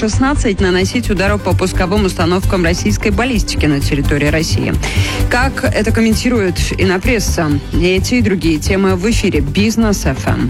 F-16 наносить удары по пусковым установкам российской баллистики на территории России. Как это комментирует инопресса? Эти и другие темы в эфире «Бизнес ФМ».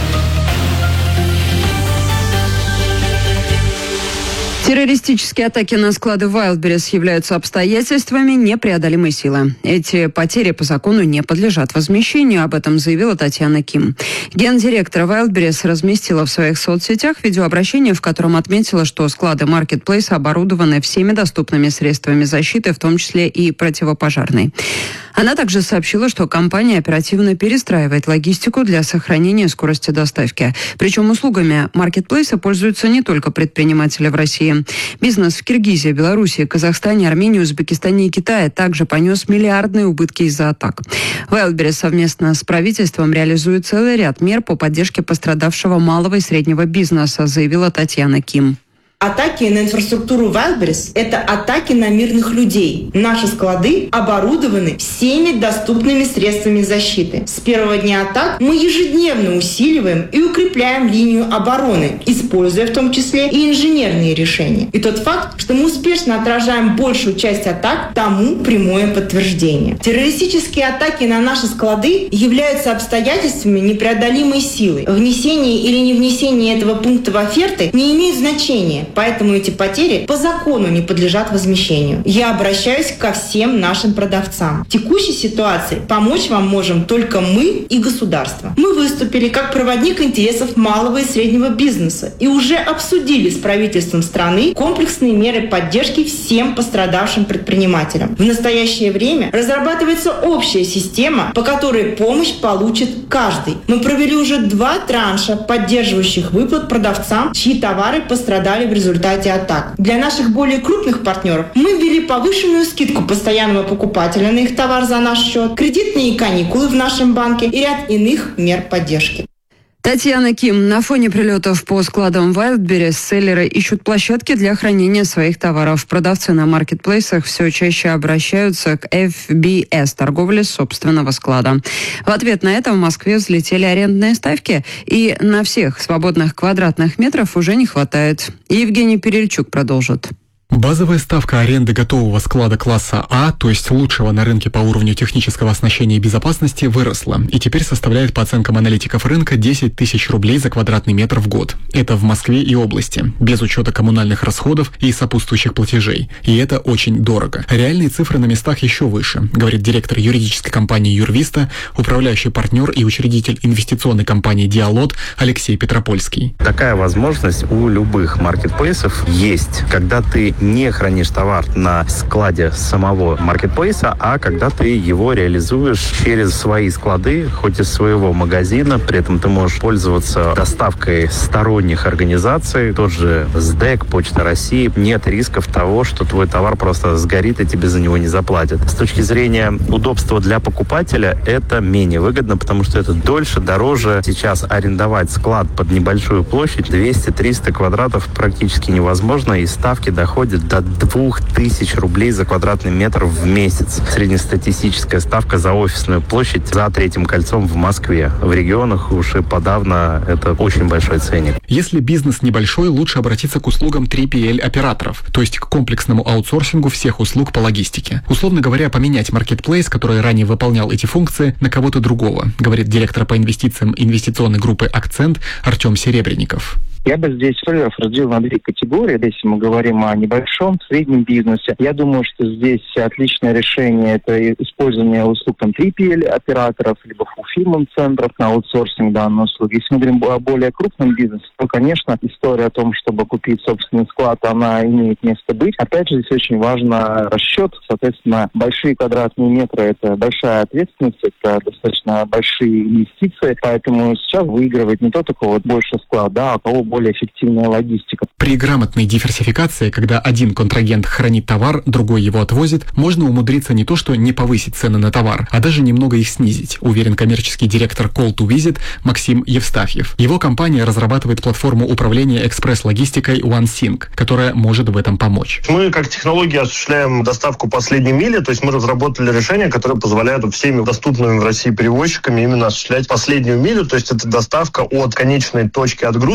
Террористические атаки на склады Wildberries являются обстоятельствами непреодолимой силы. Эти потери по закону не подлежат возмещению, об этом заявила Татьяна Ким. Гендиректор Wildberries разместила в своих соцсетях видеообращение, в котором отметила, что склады маркетплейса оборудованы всеми доступными средствами защиты, в том числе и противопожарной. Она также сообщила, что компания оперативно перестраивает логистику для сохранения скорости доставки. Причем услугами маркетплейса пользуются не только предприниматели в России. Бизнес в Киргизии, Белоруссии, Казахстане, Армении, Узбекистане и Китае также понес миллиардные убытки из-за атак. Wildberries совместно с правительством реализует целый ряд мер по поддержке пострадавшего малого и среднего бизнеса, заявила Татьяна Ким. Атаки на инфраструктуру Wildberries – это атаки на мирных людей. Наши склады оборудованы всеми доступными средствами защиты. С первого дня атак мы ежедневно усиливаем и укрепляем линию обороны, используя в том числе и инженерные решения. И тот факт, что мы успешно отражаем большую часть атак, тому прямое подтверждение. Террористические атаки на наши склады являются обстоятельствами непреодолимой силы. Внесение или не внесение этого пункта в оферты не имеет значения. Поэтому эти потери по закону не подлежат возмещению. Я обращаюсь ко всем нашим продавцам. В текущей ситуации помочь вам можем только мы и государство. Мы выступили как проводник интересов малого и среднего бизнеса и уже обсудили с правительством страны комплексные меры поддержки всем пострадавшим предпринимателям. В настоящее время разрабатывается общая система, по которой помощь получит каждый. Мы провели уже 2 транша поддерживающих выплат продавцам, чьи товары пострадали в результате атак. Для наших более крупных партнеров мы ввели повышенную скидку постоянного покупателя на их товар за наш счет, кредитные каникулы в нашем банке и ряд иных мер поддержки. Татьяна Ким. На фоне прилетов по складам Wildberries селлеры ищут площадки для хранения своих товаров. Продавцы на маркетплейсах все чаще обращаются к FBS – торговле собственного склада. В ответ на это в Москве взлетели арендные ставки, и на всех свободных квадратных метров уже не хватает. Евгений Перельчук продолжит. Базовая ставка аренды готового склада класса А, то есть лучшего на рынке по уровню технического оснащения и безопасности, выросла и теперь составляет, по оценкам аналитиков рынка, 10 тысяч рублей за квадратный метр в год. Это в Москве и области, без учета коммунальных расходов и сопутствующих платежей. И это очень дорого. Реальные цифры на местах еще выше, говорит директор юридической компании «Юрвиста», управляющий партнер и учредитель инвестиционной компании «Диалот» Алексей Петропольский. Такая возможность у любых маркетплейсов есть, когда ты не хранишь товар на складе самого маркетплейса, а когда ты его реализуешь через свои склады, хоть из своего магазина, при этом ты можешь пользоваться доставкой сторонних организаций, тот же СДЭК, Почта России. Нет рисков того, что твой товар просто сгорит и тебе за него не заплатят. С точки зрения удобства для покупателя это менее выгодно, потому что это дольше, дороже. Сейчас арендовать склад под небольшую площадь 200-300 квадратов практически невозможно, и ставки доходят до 2000 рублей за квадратный метр в месяц. Среднестатистическая ставка за офисную площадь за Третьим кольцом в Москве. В регионах уж и подавно это очень большой ценник. Если бизнес небольшой, лучше обратиться к услугам 3PL-операторов, то есть к комплексному аутсорсингу всех услуг по логистике. Условно говоря, поменять маркетплейс, который ранее выполнял эти функции, на кого-то другого, говорит директор по инвестициям инвестиционной группы «Акцент» Артем Серебренников. Я бы здесь селлеров разделил на 2 категории. Если мы говорим о небольшом, среднем бизнесе, я думаю, что здесь отличное решение – это использование услуг 3PL-операторов, либо фулфилмент-центров на аутсорсинг данной услуги. Если мы говорим о более крупном бизнесе, то, конечно, история о том, чтобы купить собственный склад, она имеет место быть. Опять же, здесь очень важно расчет. Соответственно, большие квадратные метры – это большая ответственность, это достаточно большие инвестиции. Поэтому сейчас выигрывает не тот, у кого больше склад, а у кого более эффективная логистика. При грамотной диверсификации, когда один контрагент хранит товар, другой его отвозит, можно умудриться не то что не повысить цены на товар, а даже немного их снизить, уверен коммерческий директор Call to Visit Максим Евстафьев. Его компания разрабатывает платформу управления экспресс-логистикой OneSync, которая может в этом помочь. Мы как технологии осуществляем доставку последней мили, то есть мы разработали решение, которое позволяет всеми доступными в России перевозчиками именно осуществлять последнюю милю, то есть это доставка от конечной точки отгрузки до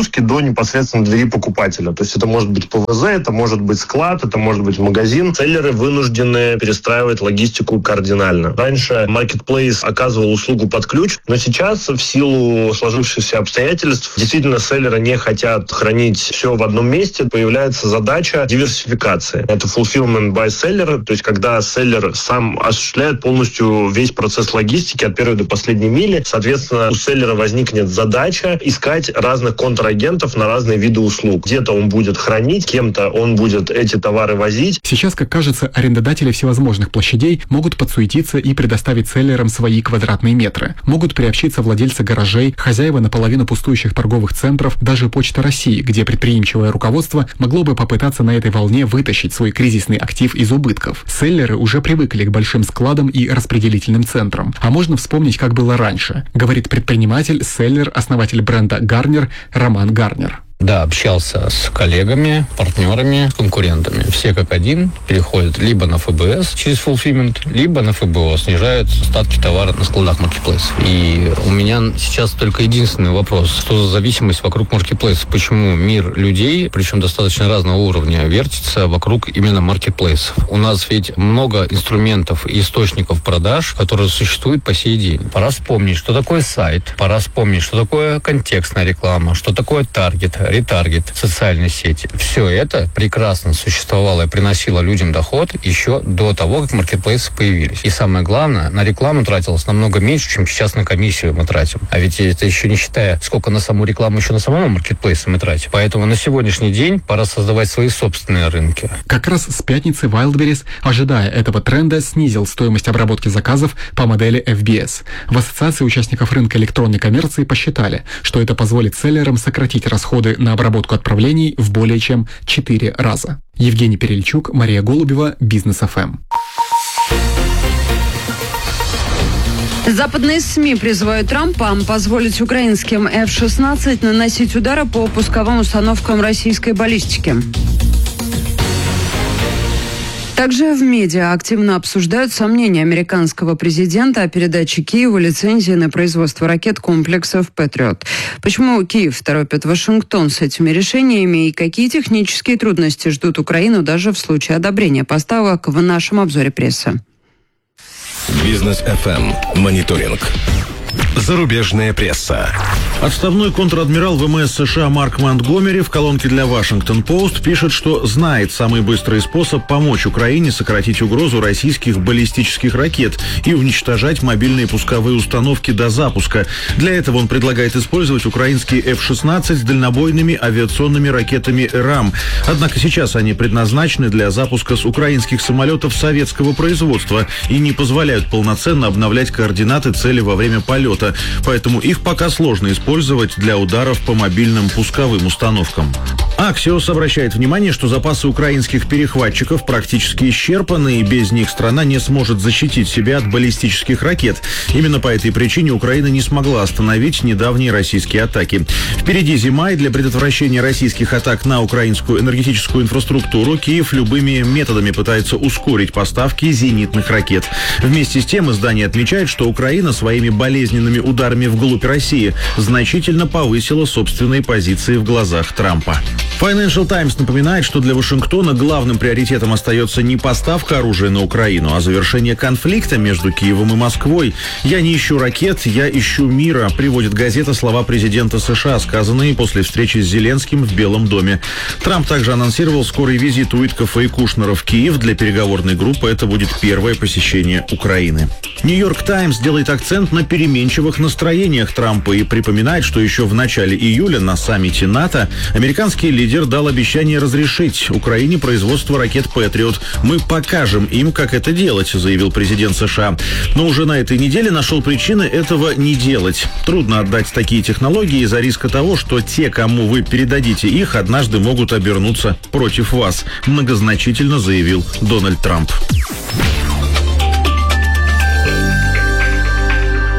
непосредственно двери покупателя. То есть это может быть ПВЗ, это может быть склад, это может быть магазин. Селлеры вынуждены перестраивать логистику кардинально. Раньше Marketplace оказывал услугу под ключ, но сейчас в силу сложившихся обстоятельств действительно селлеры не хотят хранить все в одном месте. Появляется задача диверсификации. Это fulfillment by seller, то есть когда селлер сам осуществляет полностью весь процесс логистики от первой до последней мили. Соответственно, у селлера возникнет задача искать разных контрагентов на разные виды услуг. Где-то он будет хранить, кем-то он будет эти товары возить. Сейчас, как кажется, арендодатели всевозможных площадей могут подсуетиться и предоставить селлерам свои квадратные метры. Могут приобщиться владельцы гаражей, хозяева наполовину пустующих торговых центров, даже Почта России, где предприимчивое руководство могло бы попытаться на этой волне вытащить свой кризисный актив из убытков. Селлеры уже привыкли к большим складам и распределительным центрам. А можно вспомнить, как было раньше, говорит предприниматель, селлер, основатель бренда Garner Роман Гарнер. Да, общался с коллегами, партнерами, конкурентами. Все как один переходят либо на ФБС через fulfillment, либо на ФБО, снижают остатки товара на складах Marketplace. И у меня сейчас только единственный вопрос. Что за зависимость вокруг Marketplace? Почему мир людей, причем достаточно разного уровня, вертится вокруг именно Marketplace? У нас ведь много инструментов и источников продаж, которые существуют по сей день. Пора вспомнить, что такое сайт, пора вспомнить, что такое контекстная реклама, что такое таргет, ретаргет, социальные сети. Все это прекрасно существовало и приносило людям доход еще до того, как маркетплейсы появились. И самое главное, на рекламу тратилось намного меньше, чем сейчас на комиссию мы тратим. А ведь это еще не считая, сколько на саму рекламу еще на самом маркетплейсе мы тратим. Поэтому на сегодняшний день пора создавать свои собственные рынки. Как раз с пятницы Wildberries, ожидая этого тренда, снизил стоимость обработки заказов по модели FBS. В Ассоциации участников рынка электронной коммерции посчитали, что это позволит селлерам сократить расходы на обработку отправлений в более чем 4 раза. Евгений Перельчук, Мария Голубева, Бизнес ФМ. Западные СМИ призывают Трампа позволить украинским F-16 наносить удары по пусковым установкам российской баллистики. Также в медиа активно обсуждают сомнения американского президента о передаче Киеву лицензии на производство ракет комплексов «Патриот». Почему Киев торопит Вашингтон с этими решениями и какие технические трудности ждут Украину даже в случае одобрения поставок в нашем обзоре прессы. Бизнес ФМ. Мониторинг. Зарубежная пресса. Отставной контр-адмирал ВМС США Марк Монтгомери в колонке для Washington-Post пишет, что знает самый быстрый способ помочь Украине сократить угрозу российских баллистических ракет и уничтожать мобильные пусковые установки до запуска. Для этого он предлагает использовать украинские F-16 с дальнобойными авиационными ракетами РАМ. Однако сейчас они предназначены для запуска с украинских самолетов советского производства и не позволяют полноценно обновлять координаты цели во время полета. Поэтому их пока сложно использовать для ударов по мобильным пусковым установкам. Axios обращает внимание, что запасы украинских перехватчиков практически исчерпаны, и без них страна не сможет защитить себя от баллистических ракет. Именно по этой причине Украина не смогла остановить недавние российские атаки. Впереди зима, и для предотвращения российских атак на украинскую энергетическую инфраструктуру Киев любыми методами пытается ускорить поставки зенитных ракет. Вместе с тем издание отмечает, что Украина своими болезненными ударами вглубь России значительно повысила собственные позиции в глазах Трампа. Financial Times напоминает, что для Вашингтона главным приоритетом остается не поставка оружия на Украину, а завершение конфликта между Киевом и Москвой. «Я не ищу ракет, я ищу мира», приводит газета слова президента США, сказанные после встречи с Зеленским в Белом доме. Трамп также анонсировал скорый визит Уиткофа и Кушнера в Киев. Для переговорной группы это будет первое посещение Украины. Нью-Йорк Таймс делает акцент на переменчивых настроениях Трампа и припоминает, что еще в начале июля на саммите НАТО американский лидер дал обещание разрешить Украине производство ракет «Патриот». «Мы покажем им, как это делать», заявил президент США. Но уже на этой неделе нашел причины этого не делать. Трудно отдать такие технологии из-за риска того, что те, кому вы передадите их, однажды могут обернуться против вас, многозначительно заявил Дональд Трамп.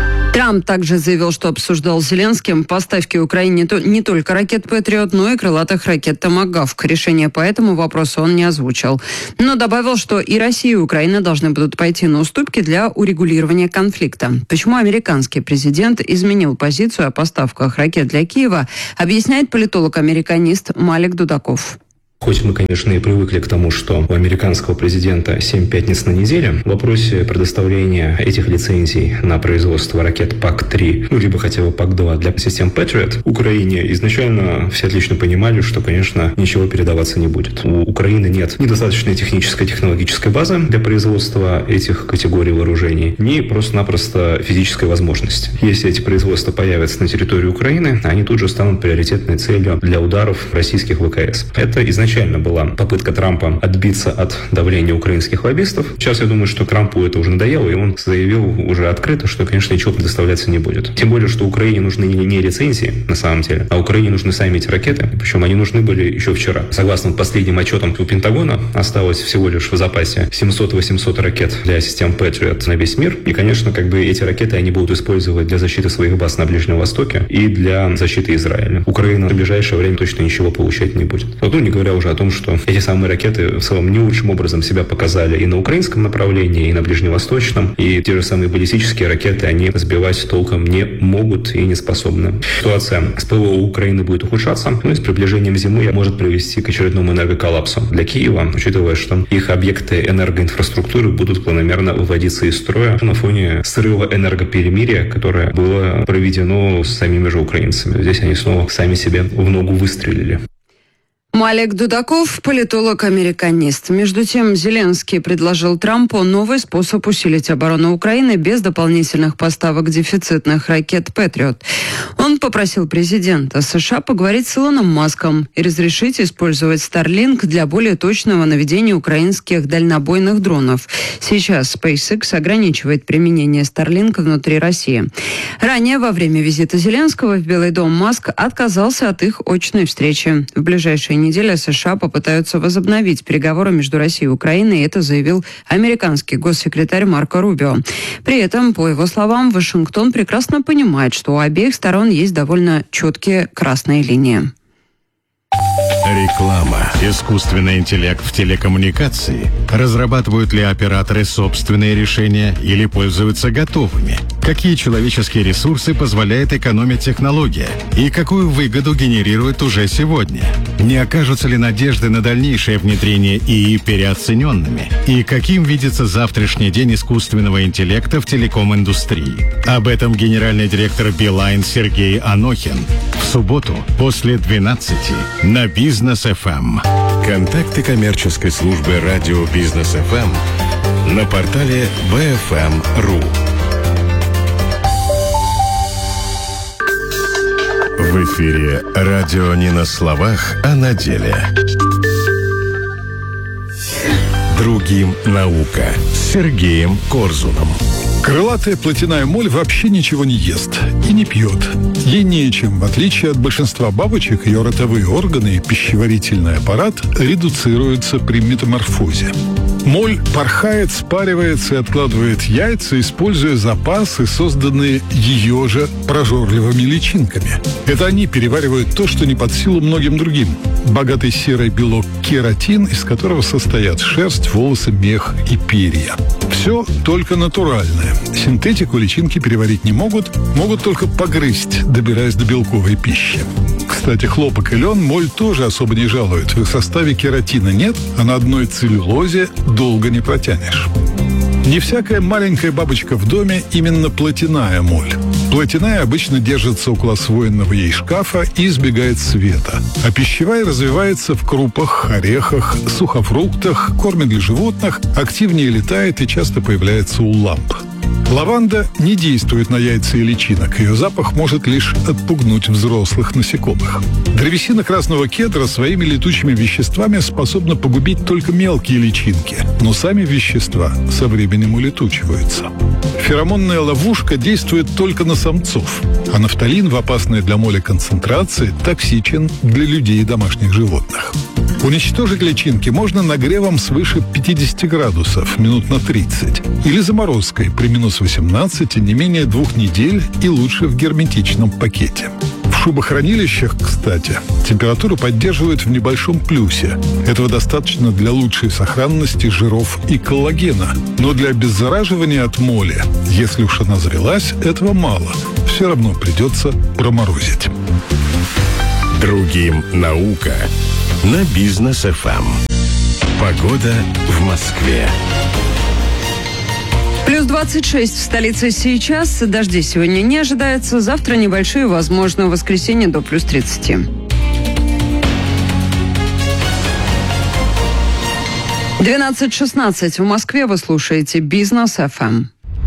Трамп также заявил, что обсуждал с Зеленским поставки Украине не только ракет «Патриот», но и крылатых ракет «Томагавк». Решение по этому вопросу он не озвучил. Но добавил, что и Россия, и Украина должны будут пойти на уступки для урегулирования конфликта. Почему американский президент изменил позицию о поставках ракет для Киева, объясняет политолог-американист Малик Дудаков. Хоть мы, конечно, и привыкли к тому, что у американского президента 7 пятниц на неделю, в вопросе предоставления этих лицензий на производство ракет ПАК-3, либо хотя бы ПАК-2 для систем Patriot, Украине изначально все отлично понимали, что, конечно, ничего передаваться не будет. У Украины нет ни достаточной технической, технологической базы для производства этих категорий вооружений, ни просто-напросто физической возможности. Если эти производства появятся на территории Украины, они тут же станут приоритетной целью для ударов российских ВКС. Это изначально была попытка Трампа отбиться от давления украинских лоббистов. Сейчас я думаю, что Трампу это уже надоело, и он заявил уже открыто, что, конечно, ничего предоставляться не будет. Тем более, что Украине нужны не лицензии, на самом деле, а Украине нужны сами эти ракеты. Причем они нужны были еще вчера. Согласно последним отчетам у Пентагона, осталось всего лишь в запасе 700-800 ракет для систем Patriot на весь мир. И, конечно, эти ракеты они будут использовать для защиты своих баз на Ближнем Востоке и для защиты Израиля. Украина в ближайшее время точно ничего получать не будет. Не говоря уже о том, что эти самые ракеты в целом не лучшим образом себя показали и на украинском направлении, и на ближневосточном, и те же самые баллистические ракеты они сбивать толком не могут и не способны. Ситуация с ПВО Украины будет ухудшаться, и с приближением зимы может привести к очередному энергоколлапсу для Киева, учитывая, что их объекты энергоинфраструктуры будут планомерно выводиться из строя на фоне срыва энергоперемирия, которое было проведено самими же украинцами. Здесь они снова сами себе в ногу выстрелили. Малик Дудаков, политолог-американист. Между тем, Зеленский предложил Трампу новый способ усилить оборону Украины без дополнительных поставок дефицитных ракет «Патриот». Он попросил президента США поговорить с Илоном Маском и разрешить использовать Starlink для более точного наведения украинских дальнобойных дронов. Сейчас SpaceX ограничивает применение Starlink внутри России. Ранее, во время визита Зеленского в Белый дом, Маск отказался от их очной встречи. В ближайшие недели США попытаются возобновить переговоры между Россией и Украиной, и это заявил американский госсекретарь Марко Рубио. При этом, по его словам, Вашингтон прекрасно понимает, что у обеих сторон есть довольно четкие красные линии. Реклама. Искусственный интеллект в телекоммуникации. Разрабатывают ли операторы собственные решения или пользуются готовыми? Какие человеческие ресурсы позволяет экономить технология? И какую выгоду генерирует уже сегодня? Не окажутся ли надежды на дальнейшее внедрение ИИ переоцененными? И каким видится завтрашний день искусственного интеллекта в телеком-индустрии? Об этом генеральный директор Билайн Сергей Анохин в субботу после 12 на Бизнес ФМ. Контакты коммерческой службы радио Бизнес ФМ на портале bfm.ru. В эфире радио не на словах, а на деле. Другим наука с Сергеем Корзуном. Крылатая плотяная моль вообще ничего не ест и не пьет. Ей нечем. В отличие от большинства бабочек, ее ротовые органы и пищеварительный аппарат редуцируются при метаморфозе. Моль порхает, спаривается и откладывает яйца, используя запасы, созданные ее же прожорливыми личинками. Это они переваривают то, что не под силу многим другим. Богатый серый белок кератин, из которого состоят шерсть, волосы, мех и перья. Все только натуральное. Синтетику личинки переварить не могут только погрызть, добираясь до белковой пищи. Кстати, хлопок и лен моль тоже особо не жалуют. В их составе кератина нет, а на одной целлюлозе долго не протянешь. Не всякая маленькая бабочка в доме именно плотяная моль. Плотяная обычно держится около освоенного ей шкафа и избегает света. А пищевая развивается в крупах, орехах, сухофруктах, корме для животных, активнее летает и часто появляется у ламп. Лаванда не действует на яйца и личинок. Ее запах может лишь отпугнуть взрослых насекомых. Древесина красного кедра своими летучими веществами способна погубить только мелкие личинки, но сами вещества со временем улетучиваются. Феромонная ловушка действует только на самцов, а нафталин в опасной для моли концентрации токсичен для людей и домашних животных. Уничтожить личинки можно нагревом свыше 50 градусов, минут на 30. Или заморозкой при минус 18 не менее 2 недель и лучше в герметичном пакете. В шубохранилищах, кстати, температуру поддерживают в небольшом плюсе. Этого достаточно для лучшей сохранности жиров и коллагена. Но для обеззараживания от моли, если уж она завелась, этого мало. Все равно придется проморозить. Другим наука на Бизнес ФМ. Погода в Москве. Плюс 26 в столице сейчас. Дождей сегодня не ожидается. Завтра небольшие, возможно, в воскресенье до плюс 30. 12:16 в Москве. Вы слушаете Бизнес ФМ.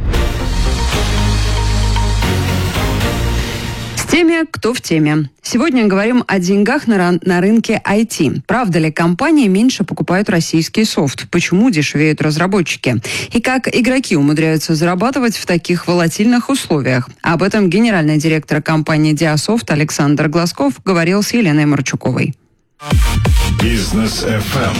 Теме «Кто в теме». Сегодня говорим о деньгах на рынке IT. Правда ли, компании меньше покупают российский софт? Почему дешевеют разработчики? И как игроки умудряются зарабатывать в таких волатильных условиях? Об этом генеральный директор компании Диасофт Александр Глазков говорил с Еленой Марчуковой. Бизнес ФМ.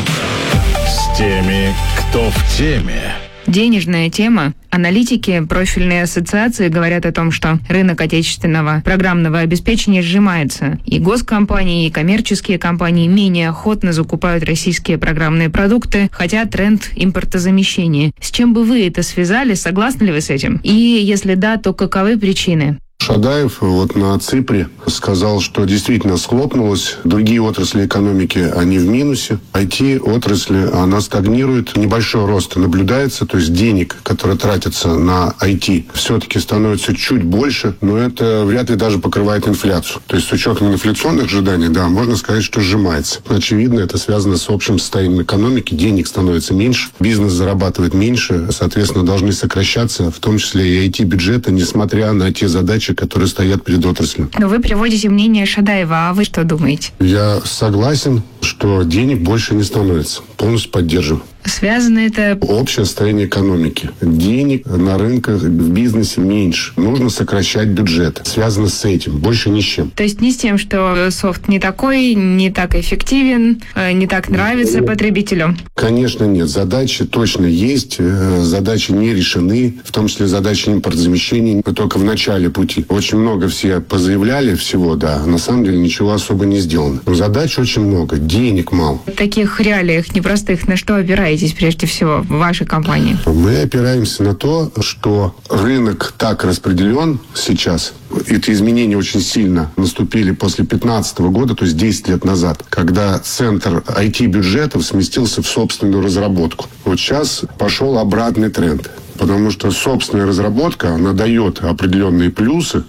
С теми, кто в теме. Денежная тема. Аналитики профильной ассоциации говорят о том, что рынок отечественного программного обеспечения сжимается. И госкомпании, и коммерческие компании менее охотно закупают российские программные продукты, хотя тренд импортозамещения. С чем бы вы это связали? Согласны ли вы с этим? И если да, то каковы причины? Шадаев вот на Ципре сказал, что действительно схлопнулось. Другие отрасли экономики, они в минусе. IT-отрасль, она стагнирует. Небольшой рост наблюдается. То есть денег, которые тратятся на IT, все-таки становится чуть больше. Но это вряд ли даже покрывает инфляцию. То есть с учетом инфляционных ожиданий, да, можно сказать, что сжимается. Очевидно, это связано с общим состоянием экономики. Денег становится меньше. Бизнес зарабатывает меньше. Соответственно, должны сокращаться, в том числе и IT-бюджеты, несмотря на те задачи, которые стоят перед отраслью. Но вы приводите мнение Шадаева, а вы что думаете? Я согласен, что денег больше не становится. Полностью поддерживаю. Связано это... Общее состояние экономики. Денег на рынках, в бизнесе меньше. Нужно сокращать бюджет. Связано с этим. Больше ни с чем. То есть не с тем, что софт не такой, не так эффективен, не так нравится потребителю? Конечно, нет. Задачи точно есть. Задачи не решены. В том числе задачи импортозамещения только в начале пути. Очень много все позаявляли всего, да. На самом деле ничего особо не сделано. Но задач очень много. Денег мало. В таких реалиях непростых на что опираетесь прежде всего в вашей компании? Мы опираемся на то, что рынок так распределен сейчас. Эти изменения очень сильно наступили после 2015 года, то есть 10 лет назад, когда центр IT-бюджетов сместился в собственную разработку. Вот сейчас пошел обратный тренд. Потому что собственная разработка, она дает определенные плюсы.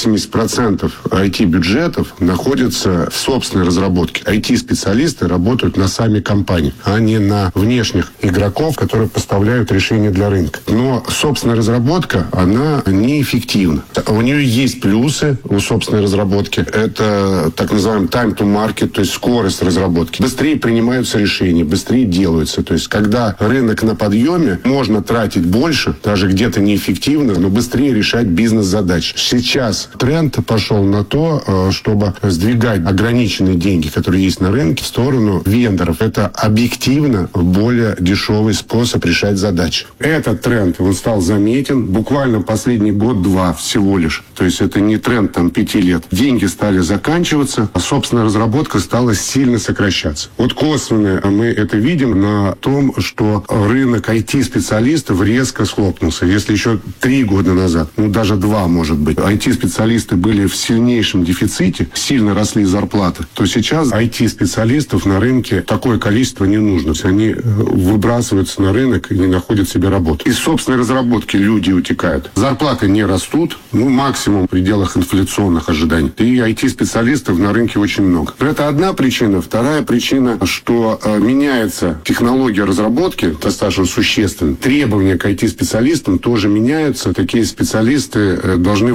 80% IT-бюджетов находятся в собственной разработке. IT-специалисты работают на сами компании, а не на внешних игроков, которые поставляют решения для рынка. Но собственная разработка, она неэффективна. У нее есть плюсы у собственной разработки. Это так называемый time to market, то есть скорость разработки. Быстрее принимаются решения, быстрее делаются. То есть когда рынок на подъеме, можно тратить больше, даже где-то неэффективно, но быстрее решать бизнес-задачи. Сейчас тренд пошел на то, чтобы сдвигать ограниченные деньги, которые есть на рынке, в сторону вендоров. Это объективно более дешевый способ решать задачи. Этот тренд, он стал заметен буквально последний год-два всего лишь. То есть это не тренд там 5 лет. Деньги стали заканчиваться, а собственная разработка стала сильно сокращаться. Вот косвенно мы это видим на том, что рынок IT-специалистов резко схлопнулся. Если еще 3 года назад, ну даже 2, может быть, IT-специалисты были в сильнейшем дефиците, сильно росли зарплаты, то сейчас IT-специалистов на рынке такое количество не нужно. Они выбрасываются на рынок и не находят себе работу. Из собственной разработки люди утекают. Зарплаты не растут, ну максимум в пределах инфляционных ожиданий. И IT-специалистов на рынке очень много. Это одна причина. Вторая причина, что меняется технология разработки достаточно существенно. Требования к IT-специалистам тоже меняются. Такие специалисты должны выращивать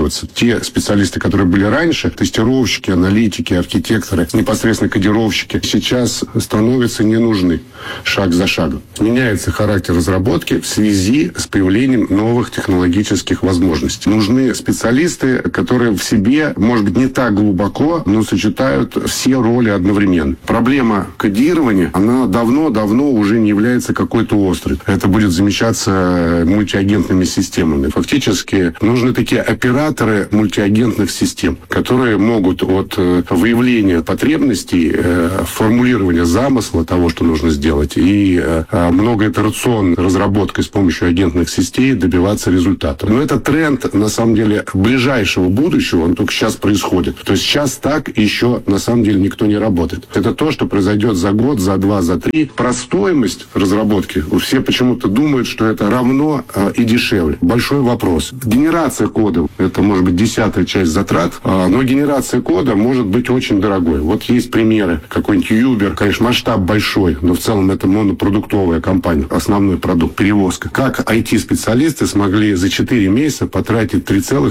укорачиваться. Те специалисты, которые были раньше, тестировщики, аналитики, архитекторы, непосредственно кодировщики, сейчас становятся не нужны шаг за шагом. Меняется характер разработки в связи с появлением новых технологических возможностей. Нужны специалисты, которые в себе, может быть, не так глубоко, но сочетают все роли одновременно. Проблема кодирования, она давно уже не является какой-то острой. Это будет замещаться мультиагентными системами. Фактически нужны такие операторы мультиагентных систем, которые могут от выявления потребностей, формулирования замысла того, что нужно сделать, и многоитерационной разработкой с помощью агентных сетей добиваться результата. Но это тренд, на самом деле, ближайшего будущего, он только сейчас происходит. То есть сейчас так еще, на самом деле, никто не работает. Это то, что произойдет за год, за два, за три. Про стоимость разработки все почему-то думают, что это равно и дешевле. Большой вопрос. Генерация кода, это может быть 10-я часть затрат, но генерация кода может быть очень дорогой. Вот есть примеры. Какой-нибудь Uber, конечно, масштаб большой, но в целом это монопродуктовая компания, основной продукт, перевозка. Как IT-специалисты смогли за 4 месяца потратить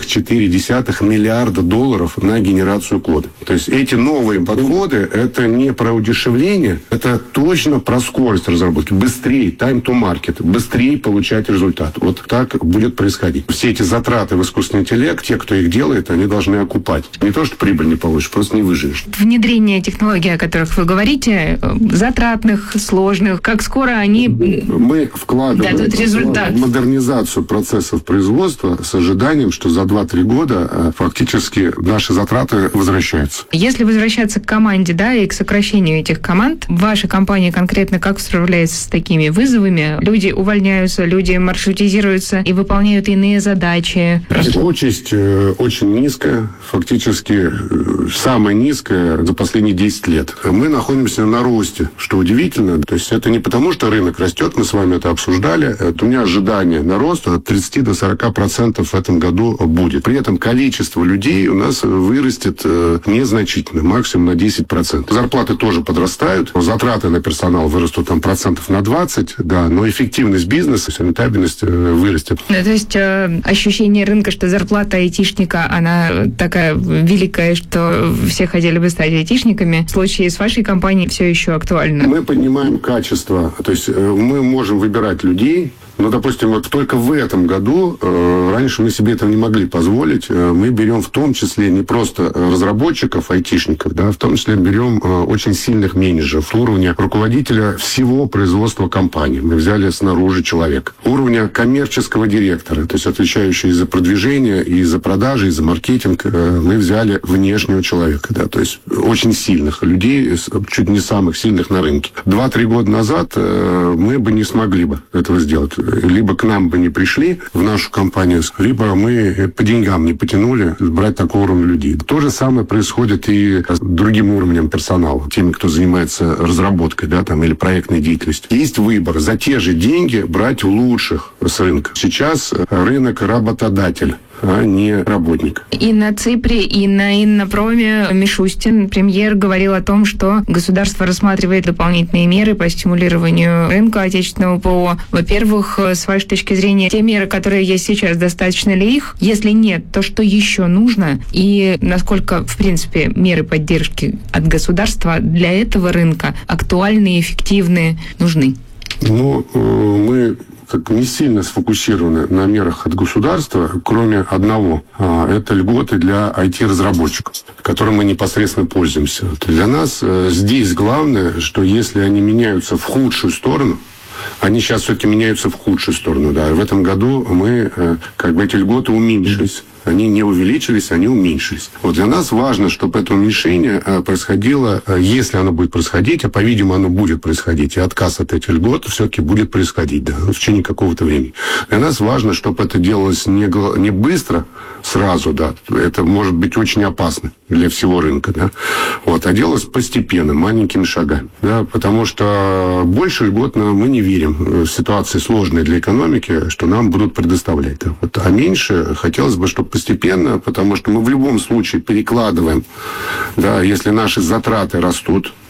3,4 миллиарда долларов на генерацию кода. То есть эти новые подходы, это не про удешевление, это точно про скорость разработки. Быстрее, time to market, быстрее получать результат. Вот так будет происходить. Все эти затраты в искусственный интеллект, те, кто их делает, они должны окупать. Не то, что прибыль не получишь, просто не выживешь. Внедрение технологий, о которых вы говорите, затратных, сложных, как скоро они мы вкладываем дадут результат? В модернизацию процессов производства с ожиданием, что за 2-3 года фактически наши затраты возвращаются. Если возвращаться к команде, да, и к сокращению этих команд, ваша компания конкретно как справляется с такими вызовами? Люди увольняются, люди маршрутизируются и выполняют иные задачи. Участь очень низкая, фактически самая низкая за последние 10 лет. Мы находимся на росте, что удивительно. То есть это не потому, что рынок растет, мы с вами это обсуждали. У меня ожидание на рост от 30 до 40% в этом году будет. При этом количество людей у нас вырастет незначительно, максимум на 10%. Зарплаты тоже подрастают, затраты на персонал вырастут там процентов на 20, да, но эффективность бизнеса, рентабельность вырастет. То есть ощущение рынка, что зарплата айтишника, она такая великая, что все хотели бы стать айтишниками. В случае с вашей компанией все еще актуально. Мы поднимаем качество, то есть мы можем выбирать людей. Но, допустим, вот только в этом году, раньше мы себе этого не могли позволить, мы берем в том числе не просто разработчиков, айтишников, да, в том числе берем очень сильных менеджеров уровня руководителя всего производства компании. Мы взяли снаружи человека. Уровня коммерческого директора, то есть отвечающий и за продвижение, и за продажи, и за маркетинг, мы взяли внешнего человека, да, то есть очень сильных людей, чуть не самых сильных на рынке. 2-3 года назад мы бы не смогли бы этого сделать. Либо к нам бы не пришли в нашу компанию, либо мы по деньгам не потянули брать такого уровня людей. То же самое происходит и с другим уровнем персонала, теми, кто занимается разработкой, да, там, или проектной деятельностью. Есть выбор за те же деньги брать лучших с рынка. Сейчас рынок работодатель, а не работник. И на ЦИПРе, и на Иннопроме Мишустин, премьер, говорил о том, что государство рассматривает дополнительные меры по стимулированию рынка отечественного ПО. Во-первых, с вашей точки зрения, те меры, которые есть сейчас, достаточно ли их? Если нет, то что еще нужно? И насколько, в принципе, меры поддержки от государства для этого рынка актуальны и эффективны, нужны? Ну, мы не сильно сфокусированы на мерах от государства, кроме одного. Это льготы для IT-разработчиков, которым мы непосредственно пользуемся. Для нас здесь главное, что если они меняются в худшую сторону, они сейчас все-таки меняются в худшую сторону. Да. В этом году мы, эти льготы уменьшились. Они не увеличились, они уменьшились. Вот для нас важно, чтобы это уменьшение происходило, если оно будет происходить, а, по-видимому, оно будет происходить, и отказ от этих льгот все-таки будет происходить, да, в течение какого-то времени. Для нас важно, чтобы это делалось не быстро, сразу, да, это может быть очень опасно для всего рынка, да, вот, а делалось постепенно, маленькими шагами, да, потому что больше льгот мы не верим в ситуации сложной для экономики, что нам будут предоставлять, да, вот, а меньше хотелось бы, чтобы постепенно, потому что мы в любом случае перекладываем, да, если наши затраты растут,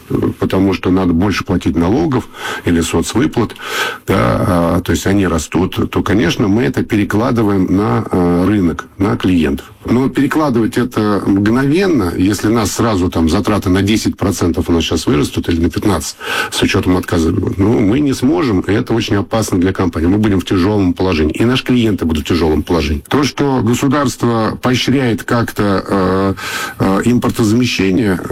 потому что надо больше платить налогов или соцвыплат, да, то есть они растут, то, конечно, мы это перекладываем на рынок, на клиентов. Но перекладывать это мгновенно, если нас сразу там затраты на 10% у нас сейчас вырастут или на 15% с учетом отказа, мы не сможем, и это очень опасно для компании. Мы будем в тяжелом положении, и наши клиенты будут в тяжелом положении. То, что государство поощряет как-то импортозамещение,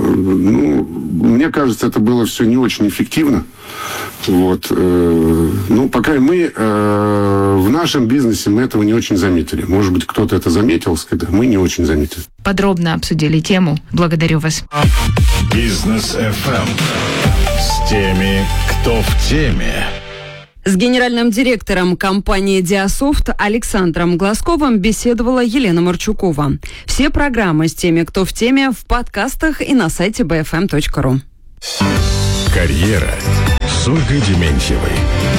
мне кажется, это было все не очень эффективно. Вот. Пока мы в нашем бизнесе мы этого не очень заметили. Может быть, кто-то это заметил, мы не очень заметили. Подробно обсудили тему. Благодарю вас. Бизнес FM с теми, кто в теме. С генеральным директором компании «Диасофт» Александром Глазковым беседовала Елена Марчукова. Все программы с теми, кто в теме, в подкастах и на сайте bfm.ru. Карьера с Ольгой Дементьевой.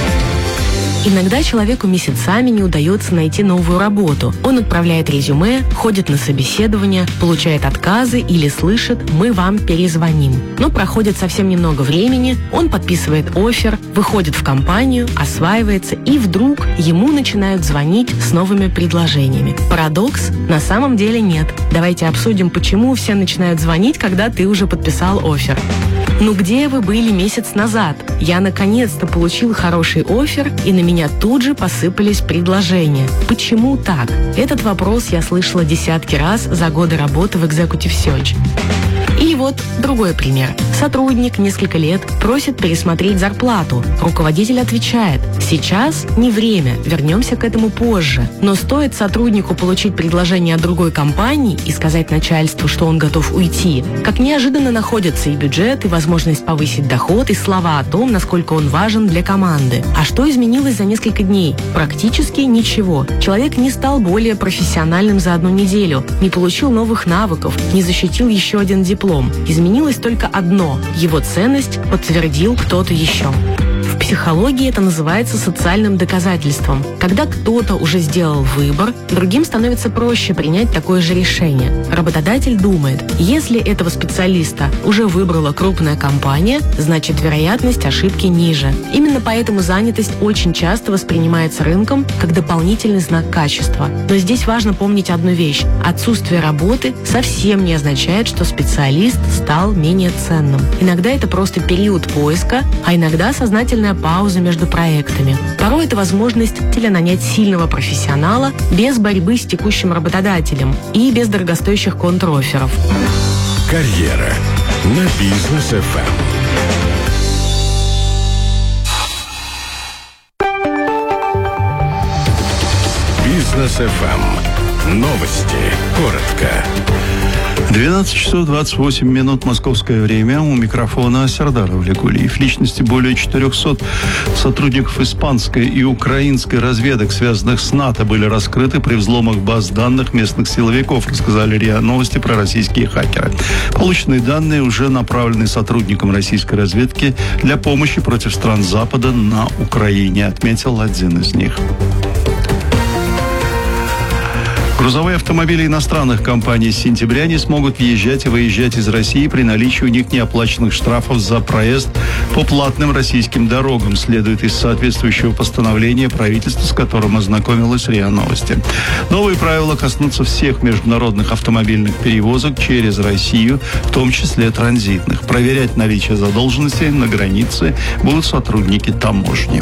Иногда человеку месяцами не удается найти новую работу. Он отправляет резюме, ходит на собеседование, получает отказы или слышит «мы вам перезвоним». Но проходит совсем немного времени, он подписывает оффер, выходит в компанию, осваивается, и вдруг ему начинают звонить с новыми предложениями. Парадокс? На самом деле нет. Давайте обсудим, почему все начинают звонить, когда ты уже подписал оффер. Где вы были месяц назад? Я наконец-то получил хороший оффер, и на меня тут же посыпались предложения. Почему так? Этот вопрос я слышала десятки раз за годы работы в Executive Search. Или вот другой пример. Сотрудник несколько лет просит пересмотреть зарплату. Руководитель отвечает: сейчас не время, вернемся к этому позже. Но стоит сотруднику получить предложение от другой компании и сказать начальству, что он готов уйти, как неожиданно находятся и бюджет, и возможность повысить доход, и слова о том, насколько он важен для команды. А что изменилось за несколько дней? Практически ничего. Человек не стал более профессиональным за одну неделю, не получил новых навыков, не защитил еще один диплом. Изменилось только одно – его ценность подтвердил кто-то еще. В психологии это называется социальным доказательством. Когда кто-то уже сделал выбор, другим становится проще принять такое же решение. Работодатель думает, если этого специалиста уже выбрала крупная компания, значит вероятность ошибки ниже. Именно поэтому занятость очень часто воспринимается рынком как дополнительный знак качества. Но здесь важно помнить одну вещь. Отсутствие работы совсем не означает, что специалист стал менее ценным. Иногда это просто период поиска, а иногда сознательная пауза между проектами. Порой это возможность нанять сильного профессионала без борьбы с текущим работодателем и без дорогостоящих контрофферов. Карьера на Бизнес FM. Бизнес FM. Новости. Коротко. 12 часов 28 минут московское время. У микрофона Сердар Авликулиев. Личности более 400 сотрудников испанской и украинской разведок, связанных с НАТО, были раскрыты при взломах баз данных местных силовиков, рассказали РИА Новости про российские хакеры. Полученные данные уже направлены сотрудникам российской разведки для помощи против стран Запада на Украине, отметил один из них. Грузовые автомобили иностранных компаний с сентября не смогут въезжать и выезжать из России при наличии у них неоплаченных штрафов за проезд по платным российским дорогам, следует из соответствующего постановления правительства, с которым ознакомилась РИА Новости. Новые правила коснутся всех международных автомобильных перевозок через Россию, в том числе транзитных. Проверять наличие задолженности на границе будут сотрудники таможни.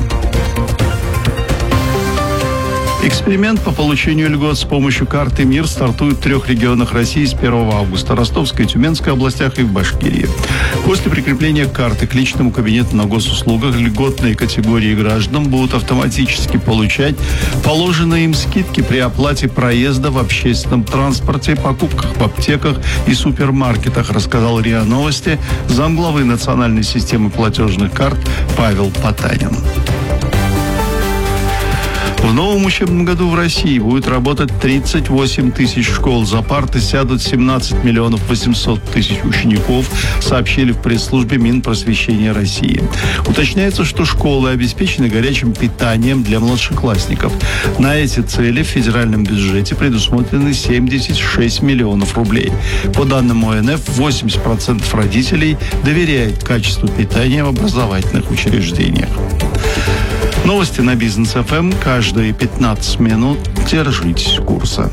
Эксперимент по получению льгот с помощью карты МИР стартует в 3 регионах России с 1 августа. Ростовской и Тюменской областях и в Башкирии. После прикрепления карты к личному кабинету на госуслугах льготные категории граждан будут автоматически получать положенные им скидки при оплате проезда в общественном транспорте, покупках в аптеках и супермаркетах, рассказал РИА Новости замглавы национальной системы платежных карт Павел Потанин. В новом учебном году в России будет работать 38 тысяч школ. За парты сядут 17 миллионов 800 тысяч учеников, сообщили в пресс-службе Минпросвещения России. Уточняется, что школы обеспечены горячим питанием для младшеклассников. На эти цели в федеральном бюджете предусмотрены 76 миллионов рублей. По данным ОНФ, 80% родителей доверяют качеству питания в образовательных учреждениях. Новости на Бизнес ФМ. Каждые 15 минут держитесь курса.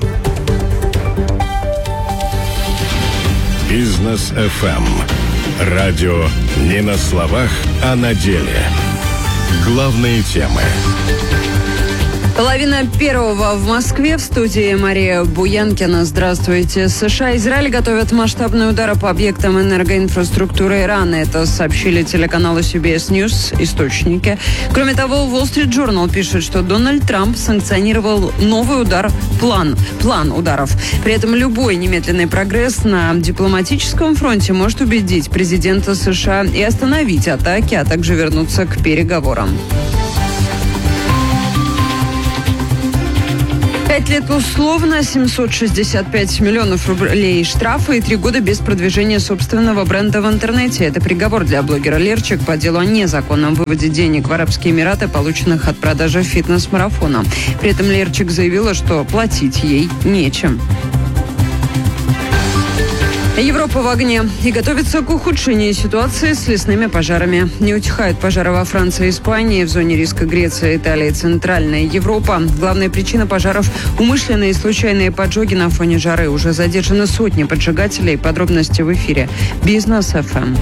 Бизнес ФМ. Радио не на словах, а на деле. Главные темы. Половина первого в Москве. В студии Мария Буянкина. Здравствуйте. США и Израиль готовят масштабные удары по объектам энергоинфраструктуры Ирана. Это сообщили телеканалу CBS News источники. Кроме того, Wall Street Journal пишет, что Дональд Трамп санкционировал новый удар, план ударов. При этом любой немедленный прогресс на дипломатическом фронте может убедить президента США и остановить атаки, а также вернуться к переговорам. 5 лет условно, 765 миллионов рублей штрафа и 3 года без продвижения собственного бренда в интернете. Это приговор для блогера Лерчик по делу о незаконном выводе денег в Арабские Эмираты, полученных от продажи фитнес-марафона. При этом Лерчик заявила, что платить ей нечем. Европа в огне и готовится к ухудшению ситуации с лесными пожарами. Не утихают пожары во Франции и Испании, в зоне риска Греция, Италия, Центральная Европа. Главная причина пожаров – умышленные и случайные поджоги на фоне жары. Уже задержаны сотни поджигателей. Подробности в эфире. Бизнес ФМ.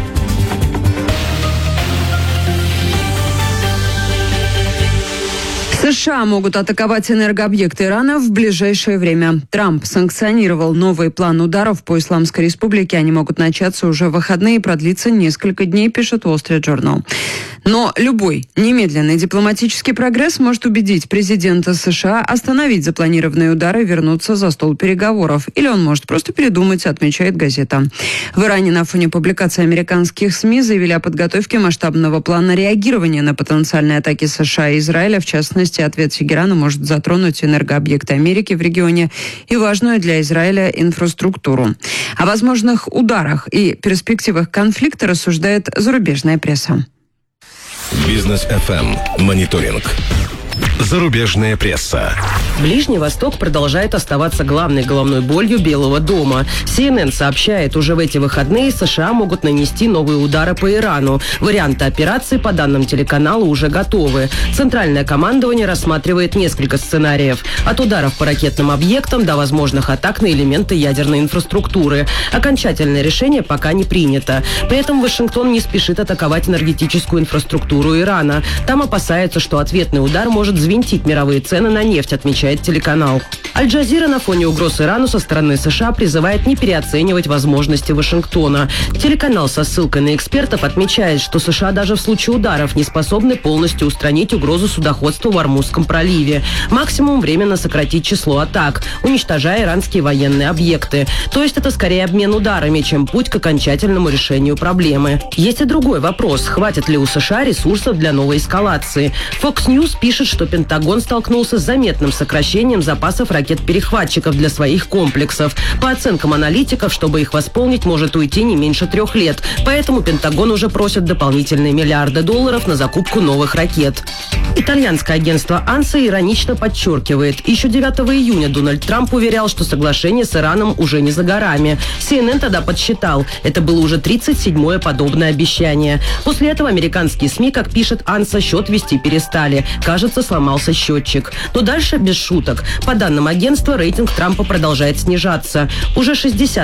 США могут атаковать энергообъекты Ирана в ближайшее время. Трамп санкционировал новый план ударов по Исламской Республике. Они могут начаться уже в выходные и продлиться несколько дней, пишет Wall Street Journal. Но любой немедленный дипломатический прогресс может убедить президента США остановить запланированные удары и вернуться за стол переговоров. Или он может просто передумать, отмечает газета. В Иране на фоне публикации американских СМИ заявили о подготовке масштабного плана реагирования на потенциальные атаки США и Израиля. В частности, ответ Тегерана может затронуть энергообъекты Америки в регионе и важную для Израиля инфраструктуру. О возможных ударах и перспективах конфликта рассуждает зарубежная пресса. Бизнес ФМ. Мониторинг. Зарубежная пресса. Ближний Восток продолжает оставаться главной головной болью Белого дома. CNN сообщает, уже в эти выходные США могут нанести новые удары по Ирану. Варианты операции, по данным телеканала, уже готовы. Центральное командование рассматривает несколько сценариев. От ударов по ракетным объектам до возможных атак на элементы ядерной инфраструктуры. Окончательное решение пока не принято. При этом Вашингтон не спешит атаковать энергетическую инфраструктуру Ирана. Там опасаются, что ответный удар может взвинтить мировые цены на нефть, отмечает телеканал. Аль-Джазира на фоне угроз Ирану со стороны США призывает не переоценивать возможности Вашингтона. Телеканал со ссылкой на экспертов отмечает, что США даже в случае ударов не способны полностью устранить угрозу судоходства в Ормузском проливе. Максимум временно сократить число атак, уничтожая иранские военные объекты. То есть это скорее обмен ударами, чем путь к окончательному решению проблемы. Есть и другой вопрос. Хватит ли у США ресурсов для новой эскалации? Fox News пишет, что Пентагон столкнулся с заметным сокращением запасов ракет-перехватчиков для своих комплексов. По оценкам аналитиков, чтобы их восполнить, может уйти не меньше 3 лет. Поэтому Пентагон уже просит дополнительные миллиарды долларов на закупку новых ракет. Итальянское агентство ANSA иронично подчеркивает, еще 9 июня Дональд Трамп уверял, что соглашение с Ираном уже не за горами. CNN тогда подсчитал, это было уже 37-е подобное обещание. После этого американские СМИ, как пишет ANSA, счет вести перестали. Кажется, сломался счетчик. Но дальше без шуток. По данным агентства, рейтинг Трампа продолжает снижаться. Уже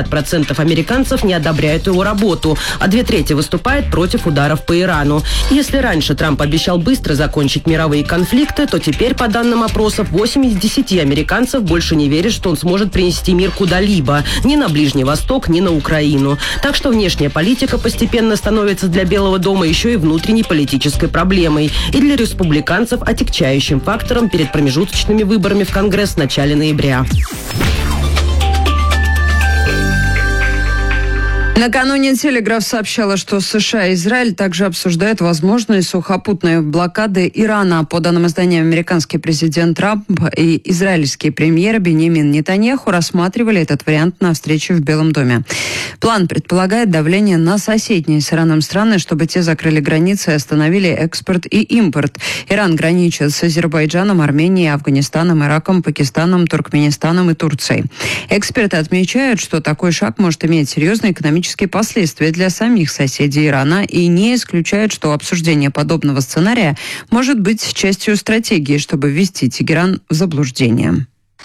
60% американцев не одобряют его работу, а 2/3 выступает против ударов по Ирану. Если раньше Трамп обещал быстро закончить мировые конфликты, то теперь, по данным опросов, 8 из 10 американцев больше не верят, что он сможет принести мир куда-либо. Ни на Ближний Восток, ни на Украину. Так что внешняя политика постепенно становится для Белого дома еще и внутренней политической проблемой. И для республиканцев отягчающим фактором перед промежуточными выборами в Конгресс в начале ноября. Накануне «Телеграф» сообщала, что США и Израиль также обсуждают возможность сухопутной блокады Ирана. По данным издания, американский президент Трамп и израильский премьер Биньямин Нетаньяху рассматривали этот вариант на встрече в Белом доме. План предполагает давление на соседние с Ираном страны, чтобы те закрыли границы и остановили экспорт и импорт. Иран граничит с Азербайджаном, Арменией, Афганистаном, Ираком, Пакистаном, Туркменистаном и Турцией. Эксперты отмечают, что такой шаг может иметь серьезные экономические последствия для самих соседей Ирана и не исключают, что обсуждение подобного сценария может быть частью стратегии, чтобы ввести Тегеран в заблуждение.